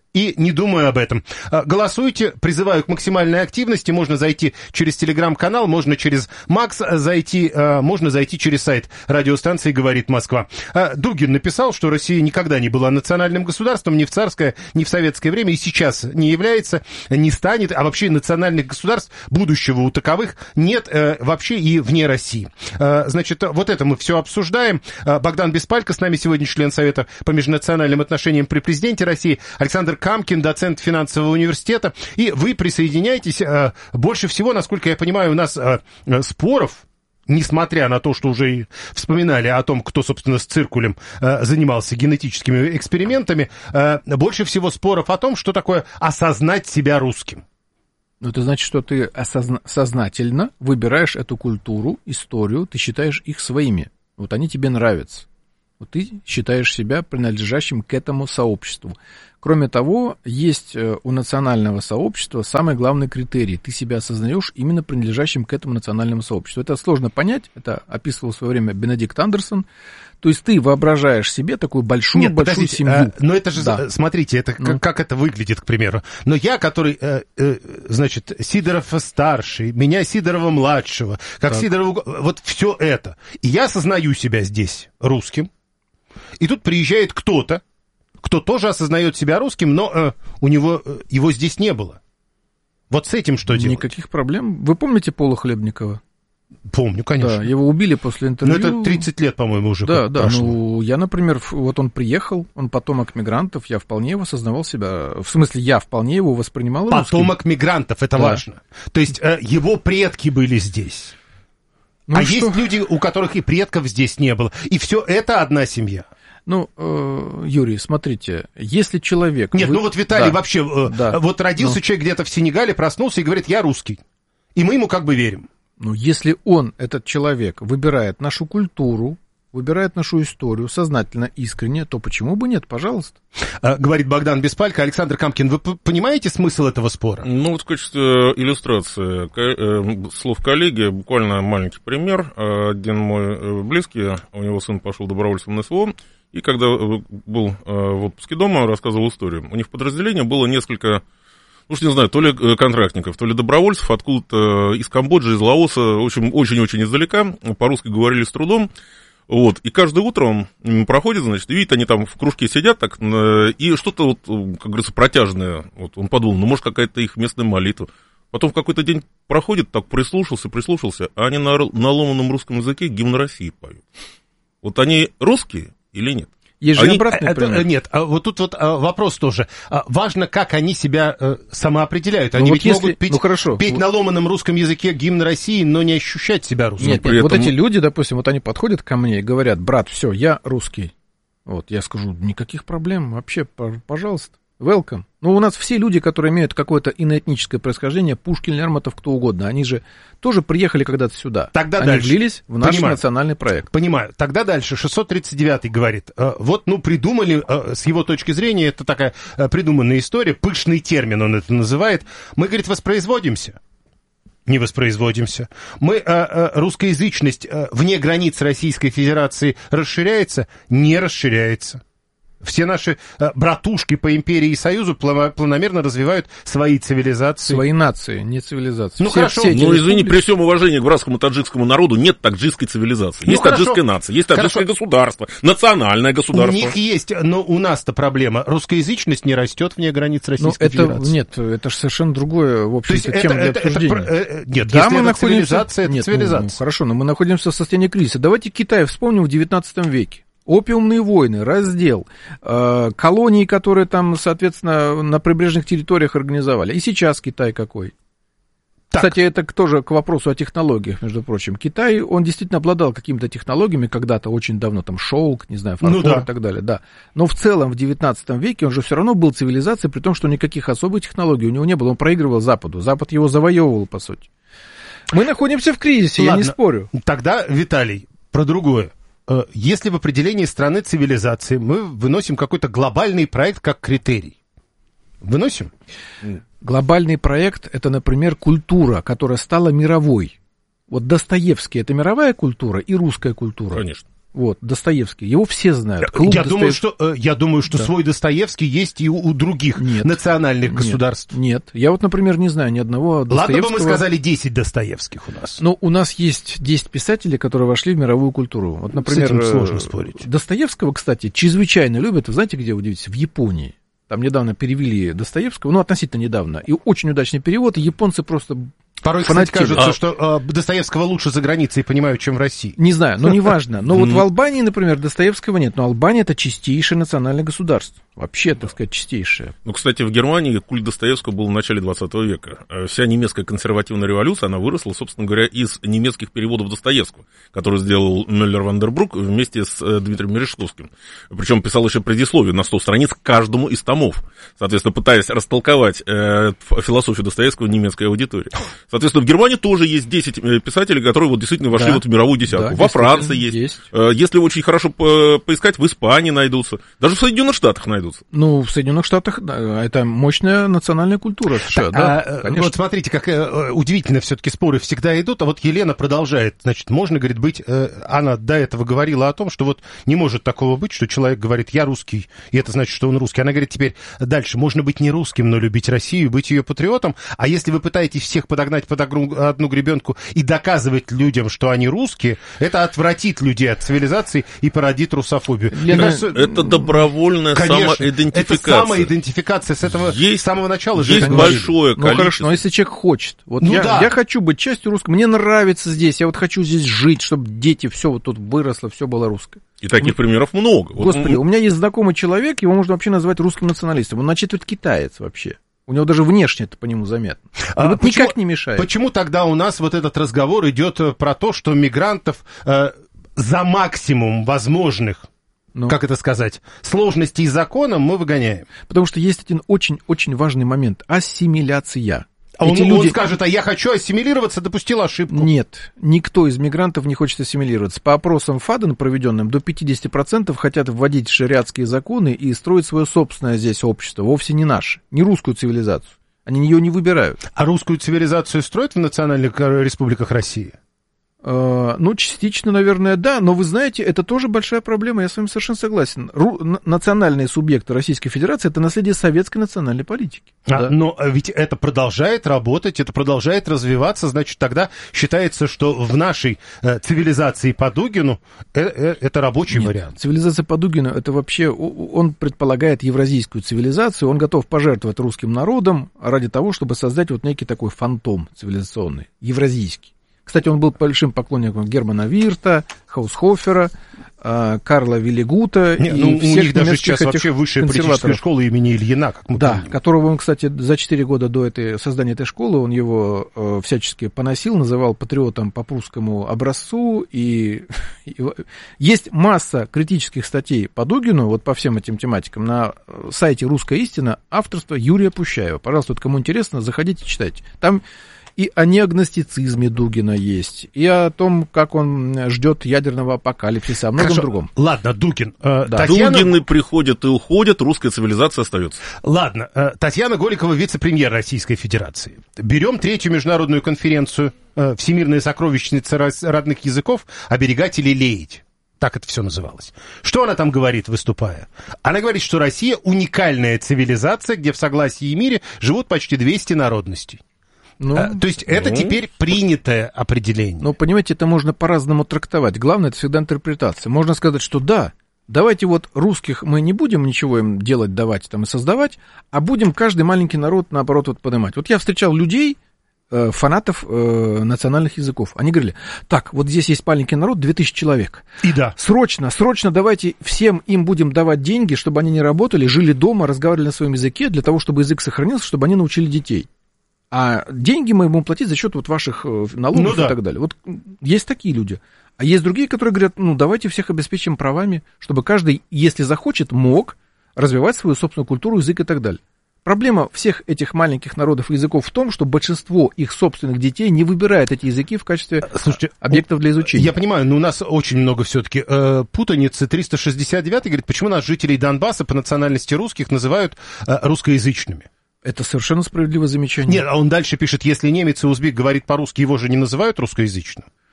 и не думаю об этом. Голосуйте, призываю к максимальной активности. Можно зайти через телеграм-канал, можно через Макс зайти, можно зайти через сайт радиостанции «Говорит Москва». Дугин написал, что Россия никогда не была национальным государством ни в царское, ни в советское время, и сейчас не является, не станет, а вообще национальных государств, будущего у таковых нет вообще и вне России. Значит, вот это мы все обсуждаем. Богдан Беспалько с нами сегодня, член Совета по межнациональным отношениям при президенте России, Александр Камкин, доцент финансового университета, и вы присоединяйтесь. Больше всего, насколько я понимаю, у нас споров, несмотря на то, что уже вспоминали о том, кто, собственно, с циркулем занимался генетическими экспериментами, больше всего споров о том, что такое осознать себя русским. Ну, это значит, что ты сознательно выбираешь эту культуру, историю, ты считаешь их своими. Вот они тебе нравятся. Вот ты считаешь себя принадлежащим к этому сообществу. Кроме того, есть у национального сообщества самый главный критерий. Ты себя осознаешь именно принадлежащим к этому национальному сообществу. Это сложно понять, это описывал в свое время Бенедикт Андерсон. То есть ты воображаешь себе такую большую семью. Но это же, да. Смотрите, это как это выглядит, к примеру. Но я, который, значит, Сидоров-старший, меня Сидорова-младшего, как Сидорова, вот все это. И я осознаю себя здесь русским. И тут приезжает кто-то, кто тоже осознает себя русским, но его здесь не было. Вот с этим что делать? Никаких проблем. Вы помните Пола Хлебникова? Помню, конечно. Да, его убили после интервью. Ну, это 30 лет, по-моему, уже прошло. Да, ну, я, например, вот он приехал, он потомок мигрантов, я вполне его осознавал себя, в смысле, я вполне его воспринимал русским. Потомок мигрантов, это важно. То есть его предки были здесь. Ну, есть люди, у которых и предков здесь не было. И все это одна семья. Ну, Юрий, смотрите, если человек... Нет, ну вот Виталий вообще, вот родился человек где-то в Сенегале, проснулся и говорит, я русский. И мы ему как бы верим. Ну, если он, этот человек, выбирает нашу культуру, выбирает нашу историю сознательно, искренне, то почему бы нет, пожалуйста. Говорит Богдан Беспалько. Александр Камкин, вы понимаете смысл этого спора? Ну, вот в качестве иллюстрации слов коллеги, буквально маленький пример. Один мой близкий, у него сын пошел добровольцем на СВО, и когда был в отпуске дома, рассказывал историю. У них в подразделении было несколько... Уж не знаю, то ли контрактников, то ли добровольцев, откуда-то из Камбоджи, из Лаоса, в общем, очень-очень издалека, по-русски говорили с трудом, вот, и каждое утро он проходит, значит, и видит, они там в кружке сидят так, и что-то, вот, как говорится, протяжное, вот, он подумал, ну, может, какая-то их местная молитва. Потом в какой-то день проходит, так прислушался, а они на ломаном русском языке гимн России поют. Вот они русские или нет? Есть же обратный пример. Нет, вот тут вот вопрос тоже. Важно, как они себя самоопределяют. Они ведь могут петь на ломаном русском языке гимн России, но не ощущать себя русским. Нет, вот эти люди, допустим, вот они подходят ко мне и говорят, брат, все, я русский. Вот, я скажу, никаких проблем, вообще, пожалуйста, welcome. Ну, у нас все люди, которые имеют какое-то иноэтническое происхождение, Пушкин, Лермонтов, кто угодно, они же тоже приехали когда-то сюда. Тогда они дальше. Влились в наш национальный проект. Понимаю. Тогда дальше. 639-й говорит. Вот, ну, придумали, с его точки зрения, это такая придуманная история, пышный термин он это называет. Мы, говорит, воспроизводимся. Не воспроизводимся. Мы, русскоязычность вне границ Российской Федерации расширяется? Не расширяется. Все наши братушки по империи и союзу планомерно развивают свои цивилизации. Свои нации, не цивилизации. Ну, хорошо. Ну, извини, при всем уважении к братскому таджикскому народу нет таджикской цивилизации. Есть таджикская нация, есть таджикское государство, национальное государство. У них есть, но у нас-то проблема. Русскоязычность не растет вне границ Российской Федерации. Нет, это же совершенно другое, в общем-то, тема для обсуждения. Нет, да, если это цивилизация, это цивилизация. Ну, хорошо, но мы находимся в состоянии кризиса. Давайте Китай вспомним в 19 веке. Опиумные войны, раздел, колонии, которые там, соответственно, на прибрежных территориях организовали. И сейчас Китай какой? Так. Кстати, это тоже к вопросу о технологиях, между прочим. Китай, он действительно обладал какими-то технологиями когда-то, очень давно, там, шелк, не знаю, фарфор и так далее, да. Но в целом в 19 веке он же все равно был цивилизацией, при том, что никаких особых технологий у него не было. Он проигрывал Западу. Запад его завоевывал, по сути. Мы находимся в кризисе, я не спорю. Тогда, Виталий, про другое. Если в определении страны цивилизации мы выносим какой-то глобальный проект как критерий. Выносим? Глобальный проект — это, например, культура, которая стала мировой. Вот Достоевский — это мировая культура и русская культура. Конечно. Вот, Достоевский. Его все знают. Я думаю, что свой Достоевский есть и у других национальных государств. Нет. Я вот, например, не знаю ни одного Достоевского. Ладно бы мы сказали 10 Достоевских у нас. Но у нас есть 10 писателей, которые вошли в мировую культуру. Вот, например, с этим сложно спорить. Достоевского, кстати, чрезвычайно любят. Вы знаете, где, удивитесь? В Японии. Там недавно перевели Достоевского, ну, относительно недавно. И очень удачный перевод, и японцы просто... Порой, кстати, кажется, что Достоевского лучше за границей понимают, чем в России. Не знаю, но неважно. Но вот в Албании, например, Достоевского нет. Но Албания — это чистейшее национальное государство. Вообще, так сказать, чистейшее. Ну, кстати, в Германии культ Достоевского был в начале 20 века. Вся немецкая консервативная революция, она выросла, собственно говоря, из немецких переводов Достоевского, который сделал Мюллер-Вандербрук вместе с Дмитрием Мережковским. Причем писал еще предисловие на 100 страниц к каждому из томов, соответственно, пытаясь растолковать философию Достоевского в немецкой аудитории. Соответственно, в Германии тоже есть 10 писателей, которые вот действительно вошли в мировую десятку. Во Франции есть. Если очень хорошо поискать, в Испании найдутся. Даже в Соединенных Штатах найдутся. Ну, в Соединенных Штатах это мощная национальная культура США, да, конечно. Вот смотрите, как удивительно все-таки споры всегда идут. А вот Елена продолжает. Значит, можно, говорит, быть... Она до этого говорила о том, что вот не может такого быть, что человек говорит, я русский, и это значит, что он русский. Она говорит теперь дальше, можно быть не русским, но любить Россию, быть ее патриотом. А если вы пытаетесь всех подогнать под одну гребенку и доказывать людям, что они русские, это отвратит людей от цивилизации и породит русофобию. Это добровольная самоидентификация. Это самоидентификация с этого с самого начала. Есть большое количество. Ну хорошо, но если человек хочет. Вот я хочу быть частью русского, мне нравится здесь, я вот хочу здесь жить, чтобы дети, все вот тут выросло, все было русское. И таких примеров много. Господи, у меня есть знакомый человек, его можно вообще назвать русским националистом. Он начитывает китаец вообще. У него даже внешне это по нему заметно. Вот никак не мешает. Почему тогда у нас вот этот разговор идет про то, что мигрантов за максимум возможных, как это сказать, сложностей с законом мы выгоняем? Потому что есть один очень-очень важный момент. Ассимиляция. Он скажет, а я хочу ассимилироваться, допустил ошибку. Нет, никто из мигрантов не хочет ассимилироваться. По опросам ФАДН, проведенным, до 50% хотят вводить шариатские законы и строить свое собственное здесь общество, вовсе не наше, не русскую цивилизацию. Они ее не выбирают. А русскую цивилизацию строят в национальных республиках России? Ну, частично, наверное, да, но вы знаете, это тоже большая проблема, я с вами совершенно согласен. Национальные субъекты Российской Федерации — это наследие советской национальной политики. Да. Но ведь это продолжает работать, это продолжает развиваться, значит, тогда считается, что в нашей цивилизации по Дугину это рабочий вариант. Цивилизация по Дугину — это вообще, он предполагает евразийскую цивилизацию, он готов пожертвовать русским народом ради того, чтобы создать вот некий такой фантом цивилизационный, евразийский. Кстати, он был большим поклонником Германа Вирта, Хаусхофера, Карла Виллигута. У них даже сейчас вообще высшая политическая школа имени Ильина, как мы помним. Которого он, кстати, за 4 года до создания этой школы, он его всячески поносил, называл патриотом по прусскому образцу. И есть масса критических статей по Дугину, вот по всем этим тематикам, на сайте «Русская истина», авторства Юрия Пущаева. Пожалуйста, вот кому интересно, заходите, читайте. Там и о неагностицизме Дугина есть, и о том, как он ждет ядерного апокалипсиса, о многом другом. Ладно, Дугин. Дугины приходят и уходят, русская цивилизация остается. Ладно, Татьяна Голикова, вице-премьер Российской Федерации. Берем 3-ю международную конференцию «Всемирная сокровищница родных языков. Оберегать или лелеять». Так это все называлось. Что она там говорит, выступая? Она говорит, что Россия уникальная цивилизация, где в согласии и мире живут почти 200 народностей. То есть это теперь принятое определение. Ну, понимаете, это можно по-разному трактовать. Главное, это всегда интерпретация. Можно сказать, что да, давайте вот русских мы не будем ничего им делать, давать там и создавать, а будем каждый маленький народ, наоборот, вот поднимать. Вот я встречал людей, фанатов национальных языков. Они говорили, так, вот здесь есть маленький народ, 2000 человек. И да. Срочно давайте всем им будем давать деньги, чтобы они не работали, жили дома, разговаривали на своем языке, для того, чтобы язык сохранился, чтобы они научили детей. А деньги мы будем платить за счет вот ваших налогов и так далее. Вот есть такие люди. А есть другие, которые говорят, давайте всех обеспечим правами, чтобы каждый, если захочет, мог развивать свою собственную культуру, язык и так далее. Проблема всех этих маленьких народов и языков в том, что большинство их собственных детей не выбирает эти языки в качестве объектов для изучения. Я понимаю, но у нас очень много все-таки путаницы. 369 говорит, почему нас жителей Донбасса по национальности русских называют русскоязычными? Это совершенно справедливое замечание. Нет, а он дальше пишет, если немец и узбек говорит по-русски, его же не называют русскоязычным.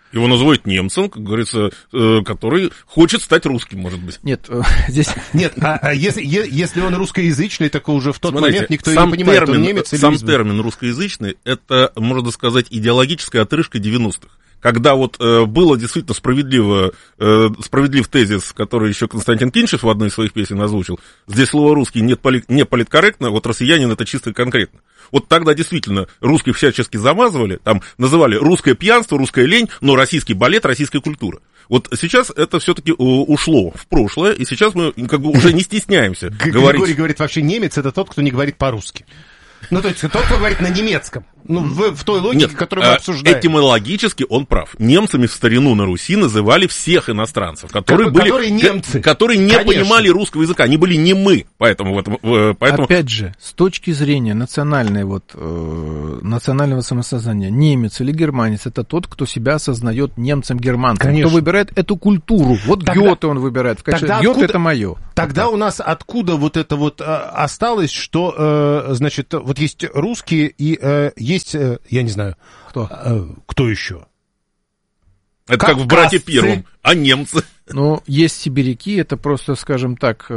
Его называют немцем, как говорится, который хочет стать русским, может быть. Нет, здесь... Нет, если он русскоязычный, так уже в тот момент никто не понимает, он немец или сам термин русскоязычный, это, можно сказать, идеологическая отрыжка 90-х. Когда вот было действительно справедлив тезис, который еще Константин Кинчев в одной из своих песен озвучил, здесь слово «русский» не политкорректно, вот россиянин это чисто и конкретно. Вот тогда действительно русских всячески замазывали, там называли русское пьянство, русская лень, но российский балет, российская культура. Вот сейчас это все-таки ушло в прошлое, и сейчас мы как бы уже не стесняемся говорить. Григорий говорит, вообще немец это тот, кто не говорит по-русски. Ну, то есть тот, кто говорит на немецком. Ну, в той логике, которую мы обсуждаем. Этимологически он прав. Немцами в старину на Руси называли всех инастанцев, которые немцы. Которые не понимали русского языка. Они были немы. Поэтому опять же, с точки зрения национального самосознания, немец или германец — это тот, кто себя осознает немцем-германцем. Кто выбирает эту культуру. Вот Гёте он выбирает. Гёте — это мое. Тогда у нас откуда вот это вот осталось, что, значит, вот есть русские и есть, я не знаю, кто еще? Это как в «Брате Первом», а немцы? Ну, есть сибиряки, это просто, скажем так,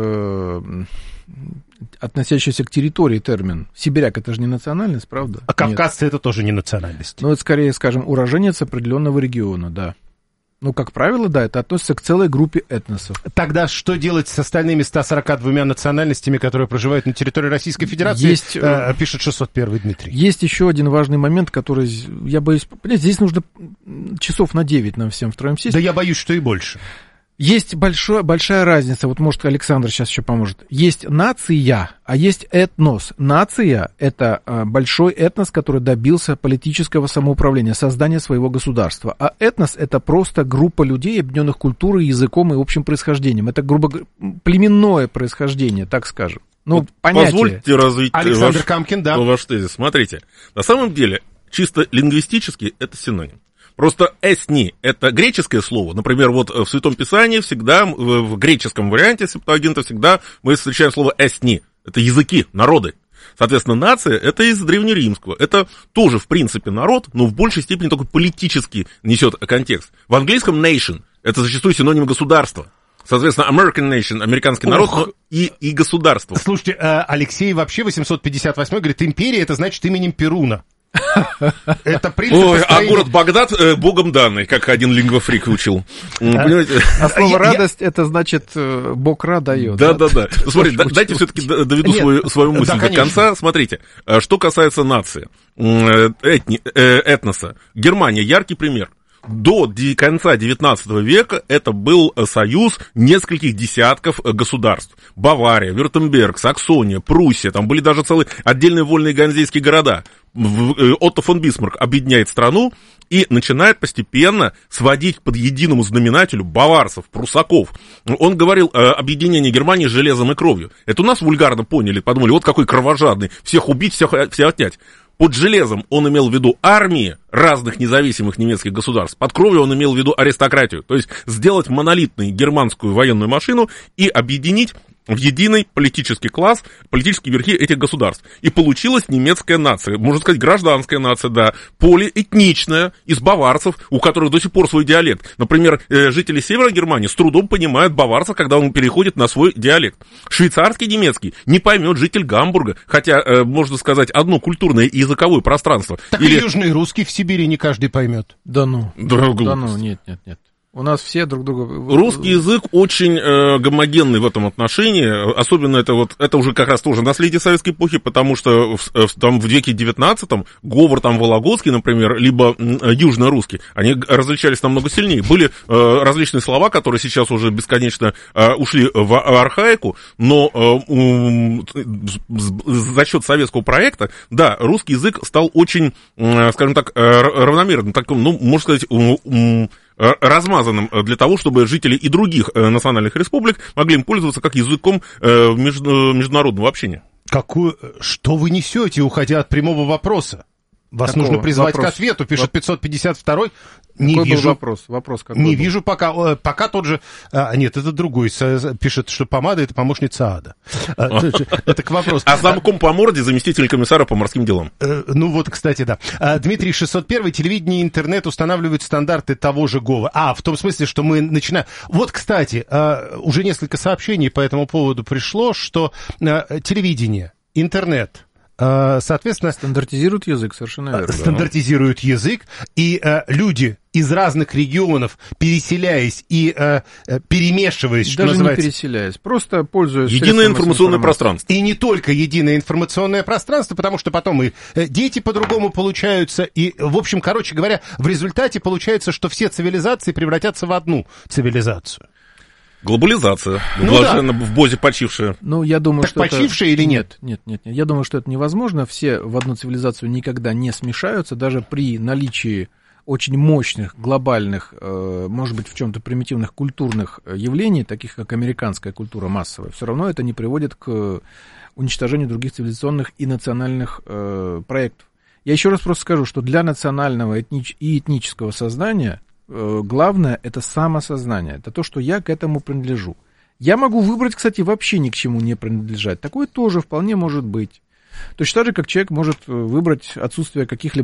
относящийся к территории термин. Сибиряк — это же не национальность, правда? А кавказцы — это тоже не национальность. Ну, это скорее, скажем, уроженец определенного региона, да. Ну, как правило, да, это относится к целой группе этносов. Тогда что делать с остальными 142 национальностями, которые проживают на территории Российской Федерации, пишет 601 Дмитрий. Есть еще один важный момент, который, я боюсь, здесь нужно часов на 9 нам всем втроем сесть. Да я боюсь, что и больше. Есть большая разница, вот может Александр сейчас еще поможет. Есть нация, а есть этнос. Нация — это большой этнос, который добился политического самоуправления, создания своего государства. А этнос — это просто группа людей, объединенных культурой, языком и общим происхождением. Это, грубо говоря, племенное происхождение, так скажем. Ну, вот понятие. Позвольте развить Александр Камкин, да. Ваш тезис. Смотрите, на самом деле, чисто лингвистически это синоним. Просто «эсни» — это греческое слово. Например, вот в Святом Писании всегда, в греческом варианте Септуагинта всегда мы встречаем слово «эсни». Это языки, народы. Соответственно, нация — это из древнеримского. Это тоже, в принципе, народ, но в большей степени только политически несет контекст. В английском «nation» — это зачастую синоним государства. Соответственно, American Nation, американский народ, но и государство. Слушайте, Алексей вообще 858 говорит, империя — это значит именем Перуна. Это принцип. Ой, а город Багдад богом данный, как один лингвофрик учил. А слово «радость» это значит «бог ра дает». Да. Смотрите, дайте все-таки доведу свою мысль до конца. Смотрите, что касается нации, этноса. Германия — яркий пример. До конца 19 века это был союз нескольких десятков государств. Бавария, Вюртемберг, Саксония, Пруссия. Там были даже целые отдельные вольные ганзейские города. Отто фон Бисмарк объединяет страну и начинает постепенно сводить под единому знаменателю баварцев, пруссаков. Он говорил о объединении Германии железом и кровью. Это у нас вульгарно поняли, подумали, вот какой кровожадный, всех убить, всех отнять. Под железом он имел в виду армии разных независимых немецких государств. Под кровью он имел в виду аристократию. То есть сделать монолитную германскую военную машину и объединить в единый политический класс, политические верхи этих государств. И получилась немецкая нация, можно сказать, гражданская нация, да, полиэтничная, из баварцев, у которых до сих пор свой диалект. Например, жители Северной Германии с трудом понимают баварца, когда он переходит на свой диалект. Швейцарский немецкий не поймет житель Гамбурга, хотя, можно сказать, одно культурное и языковое пространство. Так и южный русский в Сибири не каждый поймет. Да ну, нет. У нас все друг друга... Русский язык очень гомогенный в этом отношении, особенно это уже как раз тоже наследие советской эпохи, потому что там в веке 19-м говор там вологодский, например, либо южно-русский, они различались намного сильнее. Были различные слова, которые сейчас уже бесконечно ушли в архаику, но за счет советского проекта, да, русский язык стал очень, скажем так, равномерным, таким, ну, можно сказать, размазанным для того, чтобы жители и других национальных республик могли им пользоваться как языком международного общения. Что вы несете, уходя от прямого вопроса? Вас нужно призвать к ответу, пишет 552-й. Не какой вижу. Был вопрос какой не был? вижу пока. Пока тот же... нет, это другой. Пишет, что помада — это помощница ада. Это к вопросу. А замком по морде заместитель комиссара по морским делам. Ну вот, кстати, да. Дмитрий 601, телевидение и интернет устанавливают стандарты того же ГОВа. В том смысле, что мы начинаем... Вот, кстати, уже несколько сообщений по этому поводу пришло, что телевидение, интернет... Соответственно, стандартизируют язык, совершенно верно. Стандартизируют язык, и люди из разных регионов, переселяясь и перемешиваясь, что даже называется... не переселяясь, просто пользуясь... Единое информационное пространство. И не только единое информационное пространство, потому что потом и дети по-другому получаются, и, в общем, короче говоря, в результате получается, что все цивилизации превратятся в одну цивилизацию. Глобализация. Блаженно в Бозе почившая. Ну, я думаю, так что почившая или нет? Нет. Я думаю, что это невозможно. Все в одну цивилизацию никогда не смешаются, даже при наличии очень мощных, глобальных, может быть, в чем-то примитивных культурных явлений, таких как американская культура массовая. Все равно это не приводит к уничтожению других цивилизационных и национальных проектов. Я еще раз просто скажу, что для национального и этнического сознания главное — это самосознание, это то, что я к этому принадлежу. Я могу выбрать, кстати, вообще ни к чему не принадлежать. Такое тоже вполне может быть. Точно так же, как человек может выбрать отсутствие каких-либо